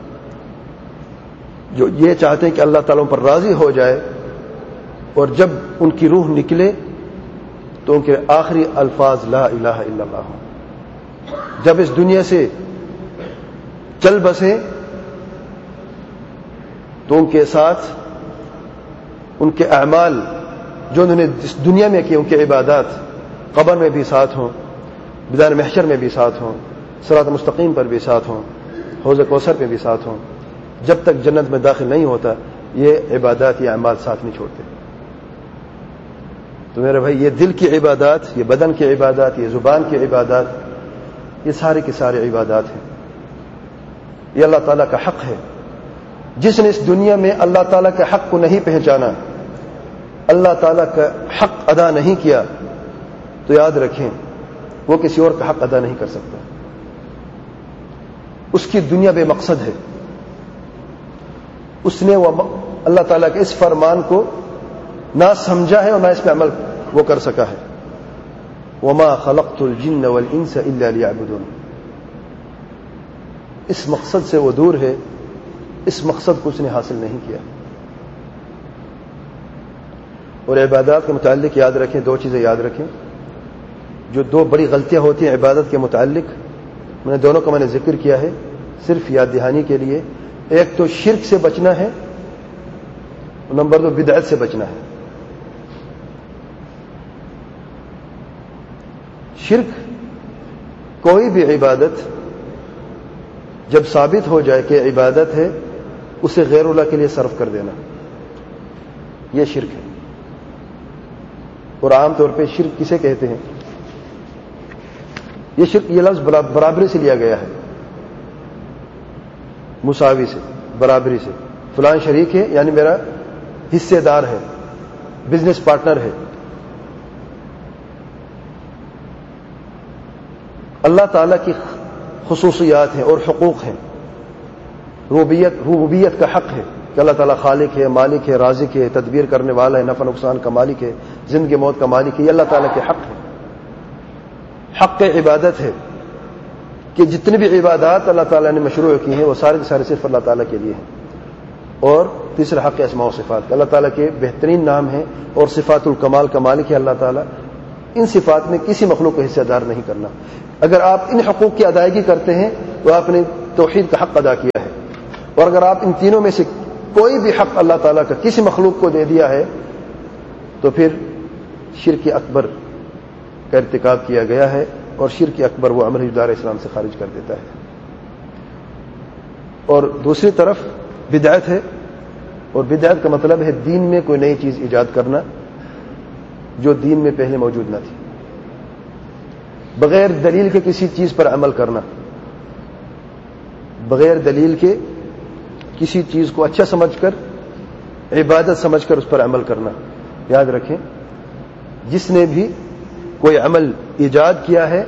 جو یہ چاہتے ہیں کہ اللہ تعالیٰ پر راضی ہو جائے، اور جب ان کی روح نکلے تو ان کے آخری الفاظ لا الہ الا اللہ ہوں. جب اس دنیا سے چل بسیں تو ان کے ساتھ ان کے اعمال جو انہوں نے اس دنیا میں کیے، ان کے عبادات قبر میں بھی ساتھ ہوں، میدان محشر میں بھی ساتھ ہوں، صراط مستقیم پر بھی ساتھ ہوں، حوض کوثر پہ بھی ساتھ ہوں. جب تک جنت میں داخل نہیں ہوتا یہ عبادات، یہ اعمال ساتھ نہیں چھوڑتے. تو میرے بھائی، یہ دل کی عبادات، یہ بدن کی عبادات، یہ زبان کی عبادات، یہ سارے کے سارے عبادات ہیں. یہ اللہ تعالیٰ کا حق ہے. جس نے اس دنیا میں اللہ تعالیٰ کے حق کو نہیں پہچانا، اللہ تعالیٰ کا حق ادا نہیں کیا، تو یاد رکھیں وہ کسی اور کا حق ادا نہیں کر سکتا. اس کی دنیا بے مقصد ہے. اس نے وہ اللہ تعالیٰ کے اس فرمان کو نہ سمجھا ہے اور نہ اس پہ عمل وہ کر سکا ہے. وما خلقت الجن والانس الا ليعبدون. اس مقصد سے وہ دور ہے، اس مقصد کو اس نے حاصل نہیں کیا. اور عبادات کے متعلق یاد رکھیں، دو چیزیں یاد رکھیں جو دو بڑی غلطیاں ہوتی ہیں عبادت کے متعلق. میں نے دونوں کا ذکر کیا ہے صرف یاد دہانی کے لیے. ایک تو شرک سے بچنا ہے، نمبر دو بدعت سے بچنا ہے. شرک، کوئی بھی عبادت جب ثابت ہو جائے کہ عبادت ہے، اسے غیر اللہ کے لیے صرف کر دینا، یہ شرک ہے. اور عام طور پہ شرک کسے کہتے ہیں؟ یہ شرک، یہ لفظ برابری سے لیا گیا ہے، مساوی سے، برابری سے. فلان شریک ہے یعنی میرا حصے دار ہے، بزنس پارٹنر ہے. اللہ تعالیٰ کی خصوصیات ہیں اور حقوق ہیں. ربوبیت کا حق ہے کہ اللہ تعالیٰ خالق ہے، مالک ہے، رازق ہے، تدبیر کرنے والا ہے، نفع نقصان کا مالک ہے، زندگی موت کا مالک ہے. یہ اللہ تعالیٰ کے حق ہے. حق عبادت ہے کہ جتنی بھی عبادات اللہ تعالیٰ نے مشروع کی ہیں وہ سارے کے سارے صرف اللہ تعالیٰ کے لیے ہیں. اور تیسرا حق اسماء و صفات، اللہ تعالیٰ کے بہترین نام ہیں اور صفات الکمال کا مالک ہے اللہ تعالیٰ. ان صفات میں کسی مخلوق کو حصہ دار نہیں کرنا. اگر آپ ان حقوق کی ادائیگی کرتے ہیں تو آپ نے توحید کا حق ادا کیا ہے، اور اگر آپ ان تینوں میں سے کوئی بھی حق اللہ تعالیٰ کا کسی مخلوق کو دے دیا ہے تو پھر شرک اکبر کا ارتکاب کیا گیا ہے، اور شرک اکبر وہ عمل دار اسلام سے خارج کر دیتا ہے۔ اور دوسری طرف بدعت ہے، اور بدعت کا مطلب ہے دین میں کوئی نئی چیز ایجاد کرنا جو دین میں پہلے موجود نہ تھی، بغیر دلیل کے کسی چیز پر عمل کرنا، بغیر دلیل کے کسی چیز کو اچھا سمجھ کر، عبادت سمجھ کر اس پر عمل کرنا۔ یاد رکھیں، جس نے بھی کوئی عمل ایجاد کیا ہے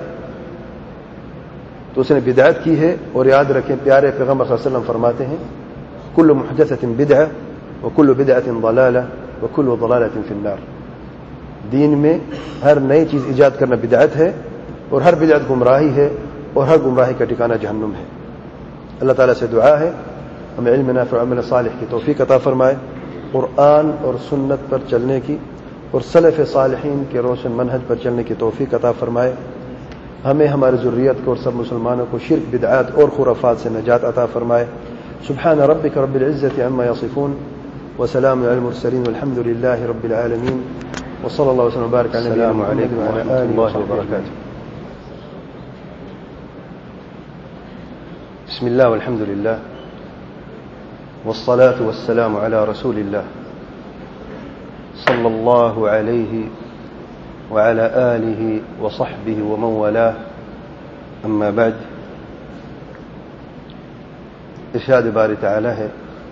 تو اس نے بدعت کی ہے، اور یاد رکھیں پیارے پیغمبر صلی اللہ علیہ وسلم فرماتے ہیں کل محدثۃ بدعہ وکل بدعۃ ضلالہ وکل ضلالۃ فی النار۔ دین میں ہر نئی چیز ایجاد کرنا بدعت ہے، اور ہر بدعت گمراہی ہے، اور ہر گمراہی کا ٹھکانہ جہنم ہے۔ اللہ تعالیٰ سے دعا ہے ہمیں علم نافع و عمل صالح کی توفیق عطا فرمائے، قرآن اور سنت پر چلنے کی اور سلف صالحین کے روشن منہج پر چلنے کی توفیق عطا فرمائے، ہمیں ہماری ذریت کو اور سب مسلمانوں کو شرک، بدعات اور خرافات سے نجات عطا فرمائے۔ سبحان ربک رب العزة عما یصفون وسلام علی المرسلین والحمد للہ رب العالمین، وصلی اللہ وسلم وبارک علی نبینا محمد وعلی آلہ وبرکاتہ۔ بسم اللہ والحمد للہ والصلاة والسلام على رسول اللہ صلی اللہ علیہ وعلى آلہ وصحبہ ومن والاه، اما بعد۔ ارشاد باری تعالی ہے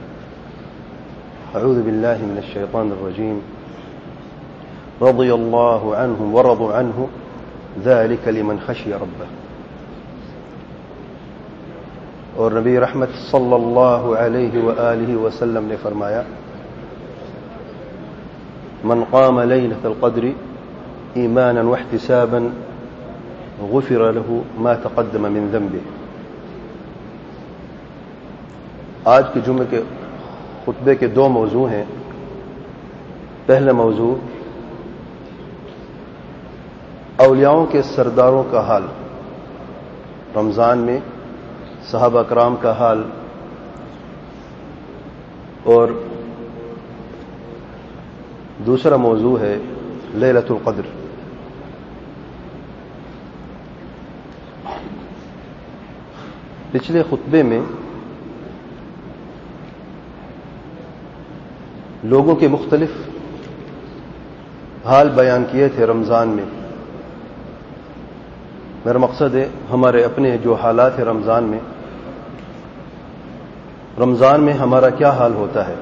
اعوذ باللہ من الشیطان الرجیم رضی اللہ عنہم ورضوا عنہ ذلک لمن خشی ربہ۔ اور نبی رحمت صلی اللہ علیہ وآلہ وسلم نے فرمایا من قام لیلۃ القدر ایمانا واحتسابا غفر له ما تقدم من ذنبه۔ آج کے جمعے کے خطبے کے دو موضوع ہیں۔ پہلا موضوع اولیاؤں کے سرداروں کا حال، رمضان میں صحابہ کرام کا حال، اور دوسرا موضوع ہے لیلۃ القدر۔ پچھلے خطبے میں لوگوں کے مختلف حال بیان کیے تھے رمضان میں۔ میرا مقصد ہے ہمارے اپنے جو حالات ہیں رمضان میں ہمارا کیا حال ہوتا ہے،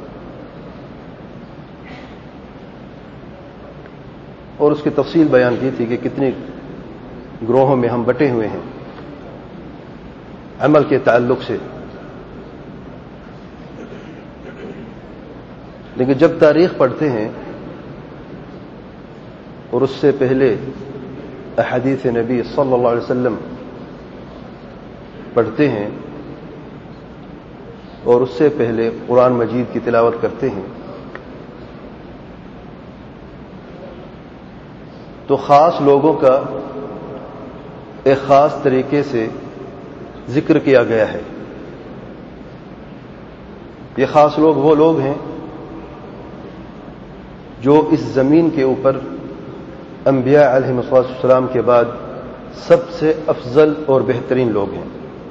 اور اس کی تفصیل بیان کی تھی کہ کتنے گروہوں میں ہم بٹے ہوئے ہیں عمل کے تعلق سے۔ لیکن جب تاریخ پڑھتے ہیں اور اس سے پہلے احادیث نبی صلی اللہ علیہ وسلم پڑھتے ہیں اور اس سے پہلے قرآن مجید کی تلاوت کرتے ہیں تو خاص لوگوں کا ایک خاص طریقے سے ذکر کیا گیا ہے۔ یہ خاص لوگ وہ لوگ ہیں جو اس زمین کے اوپر انبیاء علیہ السلام کے بعد سب سے افضل اور بہترین لوگ ہیں۔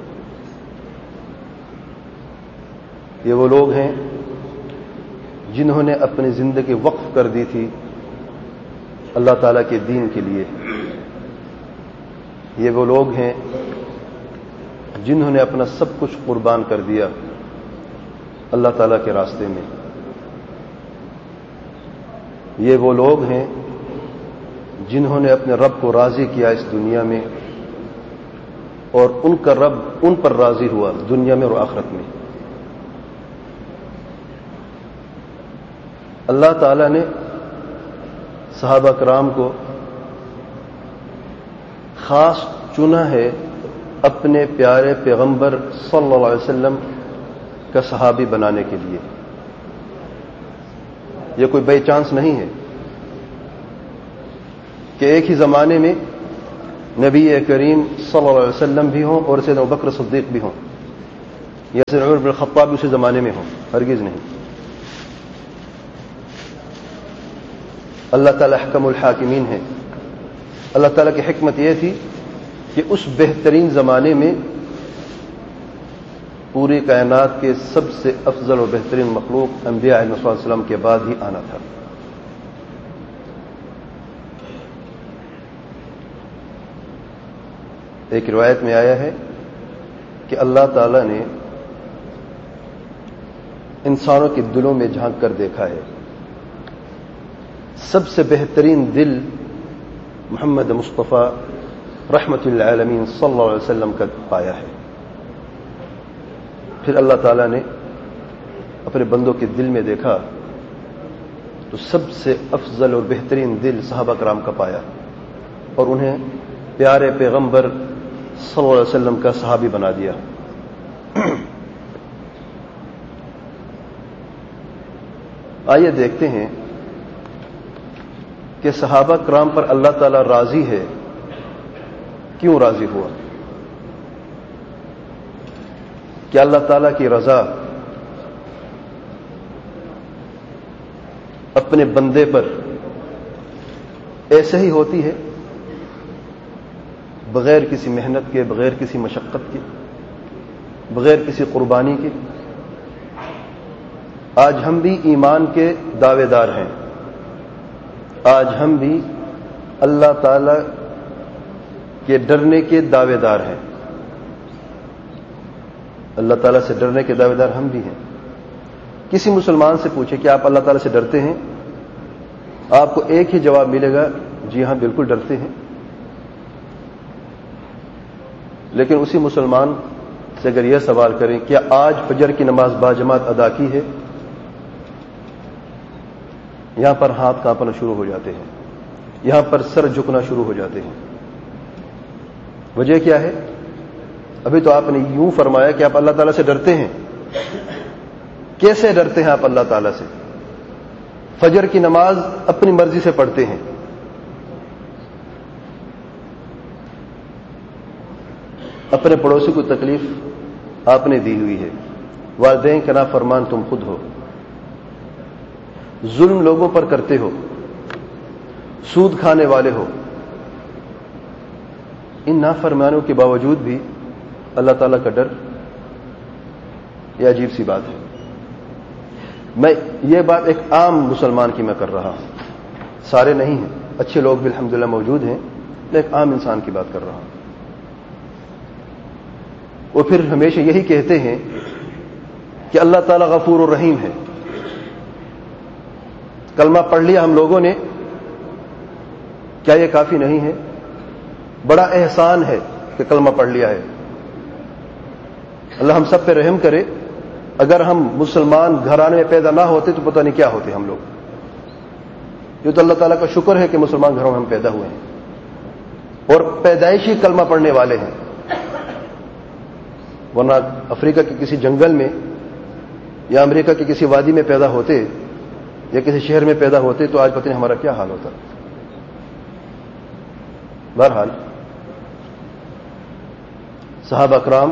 یہ وہ لوگ ہیں جنہوں نے اپنی زندگی وقف کر دی تھی اللہ تعالیٰ کے دین کے لیے۔ یہ وہ لوگ ہیں جنہوں نے اپنا سب کچھ قربان کر دیا اللہ تعالیٰ کے راستے میں۔ یہ وہ لوگ ہیں جنہوں نے اپنے رب کو راضی کیا اس دنیا میں، اور ان کا رب ان پر راضی ہوا دنیا میں اور آخرت میں۔ اللہ تعالیٰ نے صحابہ کرام کو خاص چنا ہے اپنے پیارے پیغمبر صلی اللہ علیہ وسلم کا صحابی بنانے کے لیے۔ یہ کوئی بائی چانس نہیں ہے کہ ایک ہی زمانے میں نبی کریم صلی اللہ علیہ وسلم بھی ہوں اور سیدنا ابوبکر صدیق بھی ہوں یا سیدنا عمر بن الخطاب بھی اسی زمانے میں ہوں، ہرگز نہیں۔ اللہ تعالی احکم الحاکمین ہے۔ اللہ تعالیٰ کی حکمت یہ تھی کہ اس بہترین زمانے میں پوری کائنات کے سب سے افضل اور بہترین مخلوق انبیاء علیہ السلام کے بعد ہی آنا تھا۔ ایک روایت میں آیا ہے کہ اللہ تعالیٰ نے انسانوں کے دلوں میں جھانک کر دیکھا ہے، سب سے بہترین دل محمد مصطفیٰ رحمت للعالمین صلی اللہ علیہ وسلم کا پایا ہے۔ پھر اللہ تعالیٰ نے اپنے بندوں کے دل میں دیکھا تو سب سے افضل اور بہترین دل صحابہ کرام کا پایا اور انہیں پیارے پیغمبر صلی اللہ علیہ وسلم کا صحابی بنا دیا۔ آئیے دیکھتے ہیں کہ صحابہ کرام پر اللہ تعالیٰ راضی ہے، کیوں راضی ہوا؟ کہ اللہ تعالیٰ کی رضا اپنے بندے پر ایسے ہی ہوتی ہے، بغیر کسی محنت کے، بغیر کسی مشقت کے، بغیر کسی قربانی کے۔ آج ہم بھی ایمان کے دعوے دار ہیں، آج ہم بھی اللہ تعالی کے ڈرنے کے دعوے دار ہیں، اللہ تعالیٰ سے ڈرنے کے دعوے دار ہم بھی ہیں۔ کسی مسلمان سے پوچھے کہ آپ اللہ تعالیٰ سے ڈرتے ہیں، آپ کو ایک ہی جواب ملے گا، جی ہاں بالکل ڈرتے ہیں۔ لیکن اسی مسلمان سے اگر یہ سوال کریں کیا آج فجر کی نماز باجماعت ادا کی ہے، یہاں پر ہاتھ کانپنا شروع ہو جاتے ہیں، یہاں پر سر جھکنا شروع ہو جاتے ہیں۔ وجہ کیا ہے؟ ابھی تو آپ نے یوں فرمایا کہ آپ اللہ تعالیٰ سے ڈرتے ہیں۔ کیسے ڈرتے ہیں آپ اللہ تعالیٰ سے؟ فجر کی نماز اپنی مرضی سے پڑھتے ہیں، اپنے پڑوسی کو تکلیف آپ نے دی ہوئی ہے، والدین کا نافرمان تم خود ہو، ظلم لوگوں پر کرتے ہو، سود کھانے والے ہو۔ ان نافرمانوں کے باوجود بھی اللہ تعالیٰ کا ڈر، یہ عجیب سی بات ہے۔ میں یہ بات ایک عام مسلمان کی میں کر رہا ہوں، سارے نہیں ہیں، اچھے لوگ بھی الحمدللہ موجود ہیں، میں ایک عام انسان کی بات کر رہا ہوں۔ وہ پھر ہمیشہ یہی کہتے ہیں کہ اللہ تعالیٰ غفور الرحیم ہے۔ کلمہ پڑھ لیا ہم لوگوں نے، کیا یہ کافی نہیں ہے؟ بڑا احسان ہے کہ کلمہ پڑھ لیا ہے۔ اللہ ہم سب پہ رحم کرے، اگر ہم مسلمان گھرانے میں پیدا نہ ہوتے تو پتہ نہیں کیا ہوتے ہم لوگ۔ یہ تو اللہ تعالیٰ کا شکر ہے کہ مسلمان گھروں میں ہم پیدا ہوئے ہیں اور پیدائشی کلمہ پڑھنے والے ہیں، ورنہ افریقہ کے کسی جنگل میں یا امریکہ کی کسی وادی میں پیدا ہوتے یا کسی شہر میں پیدا ہوتے تو آج پتہ نہیں ہمارا کیا حال ہوتا۔ بہرحال صحابہ کرام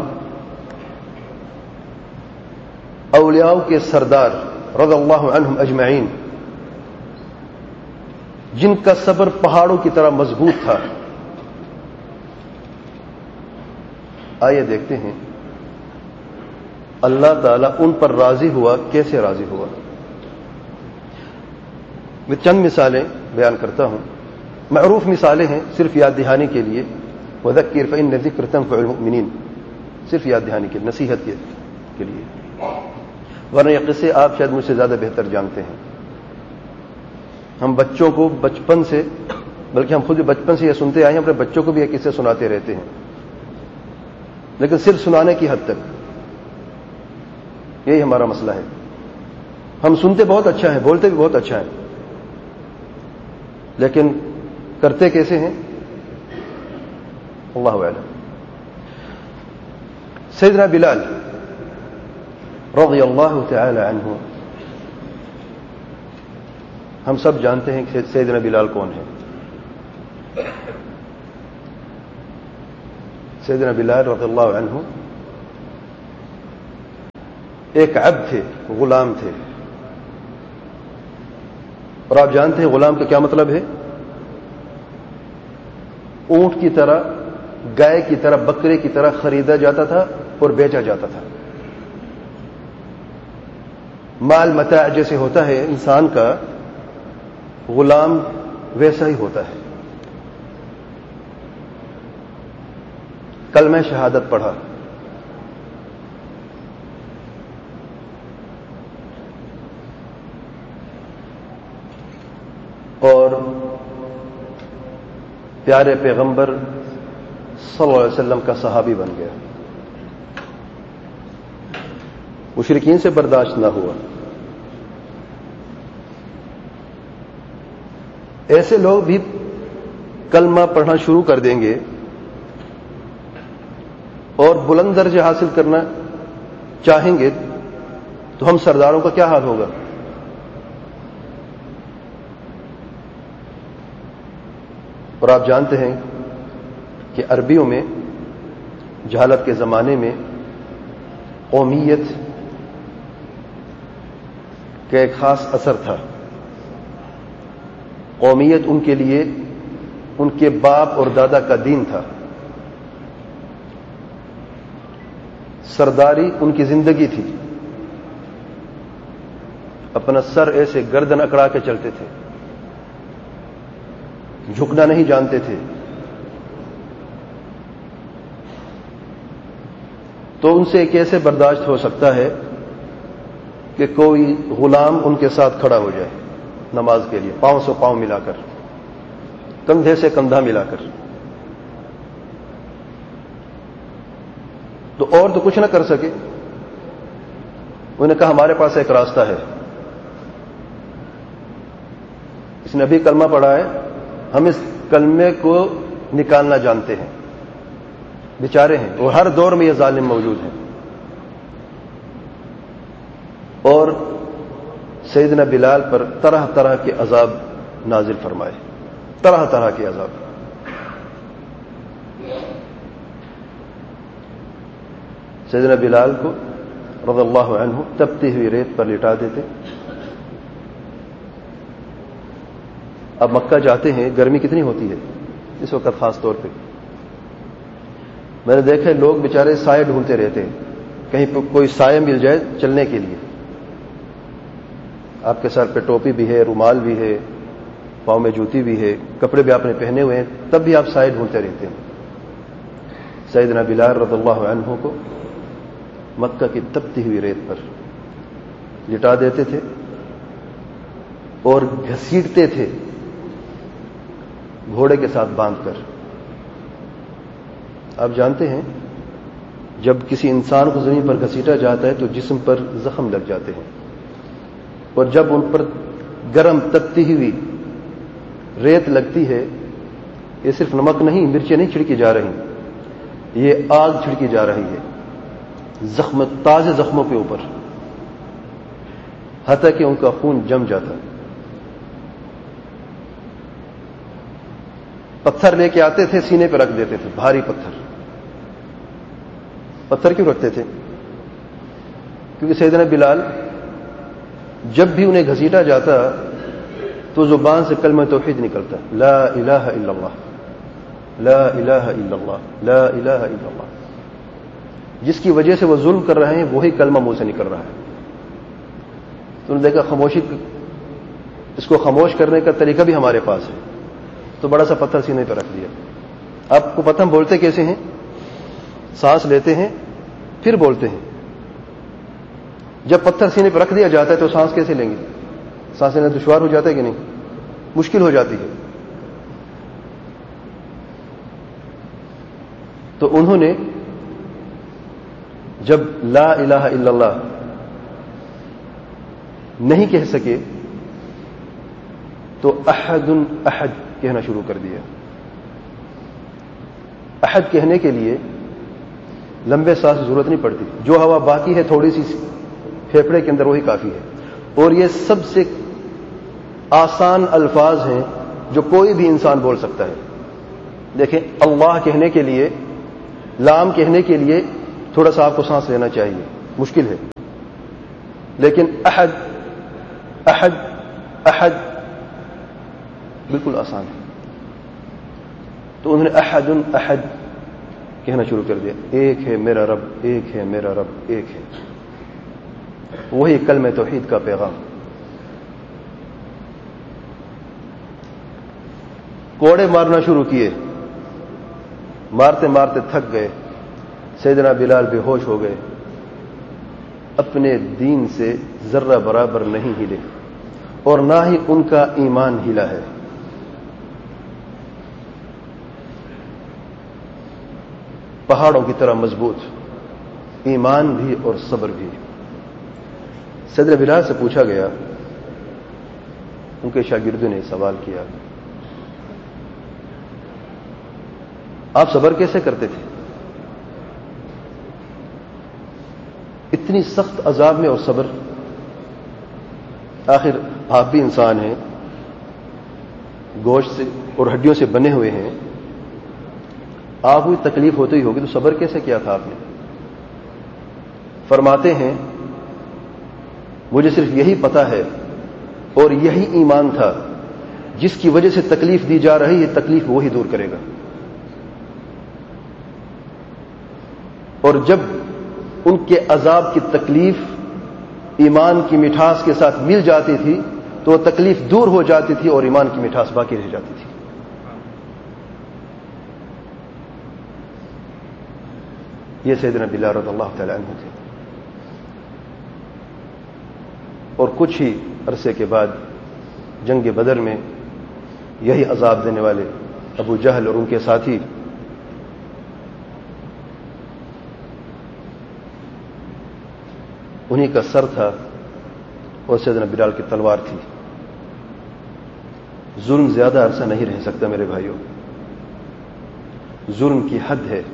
اولیاء کے سردار رضی اللہ عنہم اجمعین، جن کا صبر پہاڑوں کی طرح مضبوط تھا۔ آئیے دیکھتے ہیں اللہ تعالیٰ ان پر راضی ہوا، کیسے راضی ہوا؟ میں چند مثالیں بیان کرتا ہوں، معروف مثالیں ہیں، صرف یاد دہانی کے لیے۔ وذکر فإن الذکر تنفع المؤمنین، صرف یاد دہانی کے، نصیحت کے لیے، ورنہ یہ قصے آپ شاید مجھ سے زیادہ بہتر جانتے ہیں۔ ہم بچوں کو بچپن سے، بلکہ ہم خود بھی بچپن سے یہ سنتے آئے ہیں، اپنے بچوں کو بھی یہ قصے سناتے رہتے ہیں، لیکن صرف سنانے کی حد تک۔ یہی ہمارا مسئلہ ہے، ہم سنتے بہت اچھا ہے، بولتے بھی بہت اچھا ہے، لیکن کرتے کیسے ہیں اللہ اعلم۔ سیدنا بلال رضی اللہ تعالی عنہ، ہم سب جانتے ہیں کہ سیدنا بلال کون ہے۔ سیدنا بلال رضی اللہ عنہ ایک عبد تھے، غلام تھے، اور آپ جانتے ہیں غلام کا کیا مطلب ہے؟ اونٹ کی طرح، گائے کی طرح، بکرے کی طرح خریدا جاتا تھا اور بیچا جاتا تھا۔ مال متاع جیسے ہوتا ہے انسان کا، غلام ویسا ہی ہوتا ہے۔ کلمہ شہادت پڑھا، اور پیارے پیغمبر صلی اللہ علیہ وسلم کا صحابی بن گیا۔ مشرکین سے برداشت نہ ہوا۔ ایسے لوگ بھی کلمہ پڑھنا شروع کر دیں گے اور بلند درجے حاصل کرنا چاہیں گے تو ہم سرداروں کا کیا حال ہوگا؟ اور آپ جانتے ہیں کہ عربیوں میں جہالت کے زمانے میں قومیت کا ایک خاص اثر تھا۔ قومیت ان کے لیے ان کے باپ اور دادا کا دین تھا، سرداری ان کی زندگی تھی۔ اپنا سر ایسے گردن اکڑا کے چلتے تھے، جھکنا نہیں جانتے تھے۔ تو ان سے کیسے برداشت ہو سکتا ہے کہ کوئی غلام ان کے ساتھ کھڑا ہو جائے نماز کے لیے، پاؤں سے پاؤں ملا کر، کندھے سے کندھا ملا کر؟ تو اور تو کچھ نہ کر سکے۔ انہوں نے کہا ہمارے پاس ایک راستہ ہے، اس نے ابھی کلمہ پڑھا ہے، ہم اس کلمے کو نکالنا جانتے ہیں۔ بیچارے ہیں، اور ہر دور میں یہ ظالم موجود ہیں۔ اور سیدنا بلال پر طرح طرح کے عذاب نازل فرمائے، طرح طرح کے عذاب۔ سیدنا بلال کو رضی اللہ عنہ تپتی ہوئی ریت پر لٹا دیتے۔ اب مکہ جاتے ہیں، گرمی کتنی ہوتی ہے اس وقت خاص طور پہ۔ میں نے دیکھا لوگ بیچارے سائے ڈھونڈتے رہتے ہیں، کہیں کوئی سائے مل جائے چلنے کے لیے۔ آپ کے سر پہ ٹوپی بھی ہے، رومال بھی ہے، پاؤں میں جوتی بھی ہے، کپڑے بھی آپ نے پہنے ہوئے ہیں، تب بھی آپ سائے ڈھونڈتے رہتے ہیں۔ سیدنا بلال رضی اللہ عنہ کو مکہ کی تپتی ہوئی ریت پر لٹا دیتے تھے اور گھسیٹتے تھے گھوڑے کے ساتھ باندھ کر۔ آپ جانتے ہیں جب کسی انسان کو زمین پر گھسیٹا جاتا ہے تو جسم پر زخم لگ جاتے ہیں، اور جب ان پر گرم تپتی ہوئی ریت لگتی ہے، یہ صرف نمک نہیں، مرچیں نہیں چھڑکی جا رہی، یہ آگ چھڑکی جا رہی ہے زخم، تازے زخموں کے اوپر، حتیٰ کہ ان کا خون جم جاتا۔ پتھر لے کے آتے تھے، سینے پہ رکھ دیتے تھے، بھاری پتھر۔ پتھر کیوں رکھتے تھے؟ کیونکہ سیدنا بلال جب بھی انہیں گھسیٹا جاتا تو زبان سے کلمہ توحید نکلتا، لا الہ الا اللہ، لا الہ الا اللہ، لا الہ الا اللہ۔ جس کی وجہ سے وہ ظلم کر رہے ہیں وہی کلمہ منہ سے نکل رہا ہے۔ تو انہوں نے دیکھا خاموشی، اس کو خاموش کرنے کا طریقہ بھی ہمارے پاس ہے، تو بڑا سا پتھر سینے پہ رکھ دیا۔ آپ کو پتہ ہم بولتے کیسے ہیں؟ سانس لیتے ہیں پھر بولتے ہیں۔ جب پتھر سینے پہ رکھ دیا جاتا ہے تو سانس کیسے لیں گے؟ سانس لینا دشوار ہو جاتا ہے کہ نہیں؟ مشکل ہو جاتی ہے۔ تو انہوں نے جب لا الہ الا اللہ نہیں کہہ سکے تو احد احد کہنا شروع کر دیا۔ احد کہنے کے لیے لمبے سانس کی ضرورت نہیں پڑتی، جو ہوا باقی ہے تھوڑی سی پھیپھڑے کے اندر وہی کافی ہے، اور یہ سب سے آسان الفاظ ہیں جو کوئی بھی انسان بول سکتا ہے۔ دیکھیں اللہ کہنے کے لیے لام کہنے کے لیے تھوڑا سا آپ کو سانس لینا چاہیے، مشکل ہے، لیکن احد احد احد بالکل آسان ہے. تو انہوں نے احد احد کہنا شروع کر دیا، ایک ہے میرا رب، ایک ہے میرا رب، ایک ہے. وہی کلمہ توحید کا پیغام. کوڑے مارنا شروع کیے، مارتے مارتے تھک گئے. سیدنا بلال بے ہوش ہو گئے، اپنے دین سے ذرہ برابر نہیں ہلے اور نہ ہی ان کا ایمان ہلا ہے. پہاڑوں کی طرح مضبوط، ایمان بھی اور صبر بھی. سیدنا بلال سے پوچھا گیا، ان کے شاگردوں نے سوال کیا، آپ صبر کیسے کرتے تھے؟ اتنی سخت عذاب میں اور صبر؟ آخر آپ بھی انسان ہیں، گوشت سے اور ہڈیوں سے بنے ہوئے ہیں، آپ کو تکلیف ہوتی ہی ہوگی، تو صبر کیسے کیا تھا آپ نے؟ فرماتے ہیں مجھے صرف یہی پتا ہے اور یہی ایمان تھا، جس کی وجہ سے تکلیف دی جا رہی ہے تکلیف وہی دور کرے گا. اور جب ان کے عذاب کی تکلیف ایمان کی مٹھاس کے ساتھ مل جاتی تھی تو وہ تکلیف دور ہو جاتی تھی اور ایمان کی مٹھاس باقی رہ جاتی تھی. یہ سیدنا بلال رضی اللہ تعالی عنہ تھے. اور کچھ ہی عرصے کے بعد جنگ بدر میں یہی عذاب دینے والے ابو جہل اور ان کے ساتھی انہی کا سر تھا اور سیدنا بلال کی تلوار تھی. ظلم زیادہ عرصہ نہیں رہ سکتا میرے بھائیوں، ظلم کی حد ہے،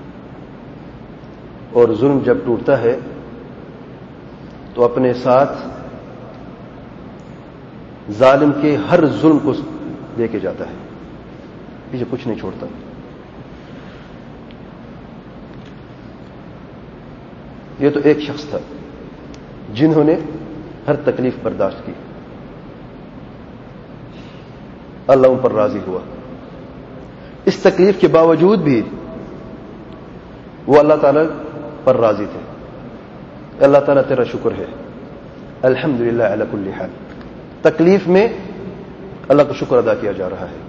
اور ظلم جب ٹوٹتا ہے تو اپنے ساتھ ظالم کے ہر ظلم کو لے کے جاتا ہے، پیچھے کچھ نہیں چھوڑتا. یہ تو ایک شخص تھا جنہوں نے ہر تکلیف برداشت کی، اللہ ان پر راضی ہوا. اس تکلیف کے باوجود بھی وہ اللہ تعالی پر راضی تھے. اللہ تعالیٰ تیرا شکر ہے، الحمدللہ علی کل حال. تکلیف میں اللہ کا شکر ادا کیا جا رہا ہے.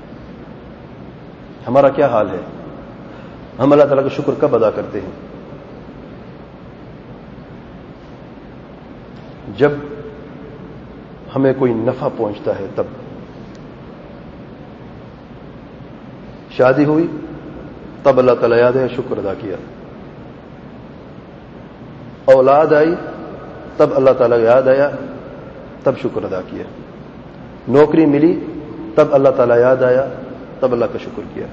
ہمارا کیا حال ہے؟ ہم اللہ تعالیٰ کا شکر کب ادا کرتے ہیں؟ جب ہمیں کوئی نفع پہنچتا ہے تب. شادی ہوئی تب اللہ تعالیٰ یاد ہے شکر ادا کیا. اولاد آئی تب اللہ تعالیٰ یاد آیا تب شکر ادا کیا. نوکری ملی تب اللہ تعالیٰ یاد آیا تب اللہ کا شکر کیا.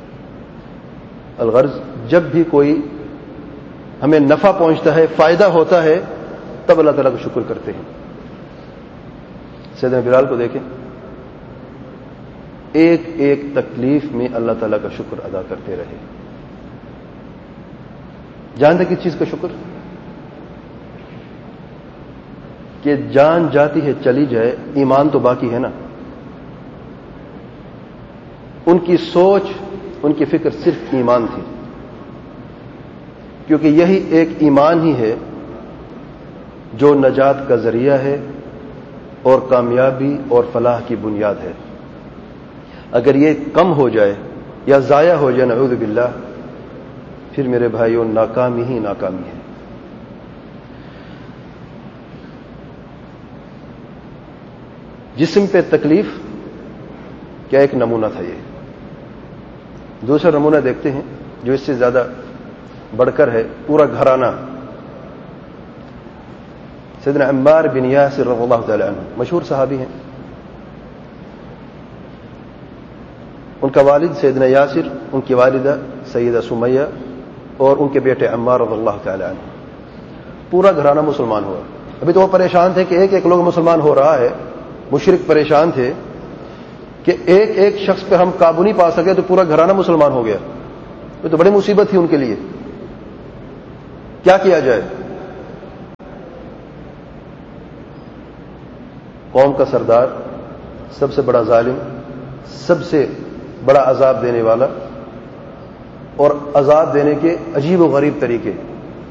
الغرض جب بھی کوئی ہمیں نفع پہنچتا ہے، فائدہ ہوتا ہے، تب اللہ تعالیٰ کا شکر کرتے ہیں. سیدنا بلال کو دیکھیں، ایک ایک تکلیف میں اللہ تعالیٰ کا شکر ادا کرتے رہے. جانتے کس چیز کا شکر؟ کہ جان جاتی ہے چلی جائے، ایمان تو باقی ہے نا. ان کی سوچ، ان کی فکر صرف ایمان تھی، کیونکہ یہی ایک ایمان ہی ہے جو نجات کا ذریعہ ہے اور کامیابی اور فلاح کی بنیاد ہے. اگر یہ کم ہو جائے یا ضائع ہو جائے نعوذ باللہ، پھر میرے بھائیوں ناکامی ہی ناکامی ہے. جسم پہ تکلیف کیا ایک نمونہ تھا. یہ دوسرا نمونہ دیکھتے ہیں جو اس سے زیادہ بڑھ کر ہے، پورا گھرانہ. سیدنا عمار بن یاسر رضی اللہ تعالی عنہ مشہور صحابی ہیں. ان کا والد سیدنا یاسر، ان کی والدہ سیدہ سمیہ اور ان کے بیٹے عمار رضی اللہ تعالی عنہ. پورا گھرانہ مسلمان ہوا. ابھی تو وہ پریشان تھے کہ ایک ایک لوگ مسلمان ہو رہا ہے. مشرک پریشان تھے کہ ایک ایک شخص پہ ہم قابو نہیں پا سکے تو پورا گھرانہ مسلمان ہو گیا. یہ تو بڑی مصیبت تھی ان کے لیے. کیا کیا جائے؟ قوم کا سردار، سب سے بڑا ظالم، سب سے بڑا عذاب دینے والا، اور عذاب دینے کے عجیب و غریب طریقے.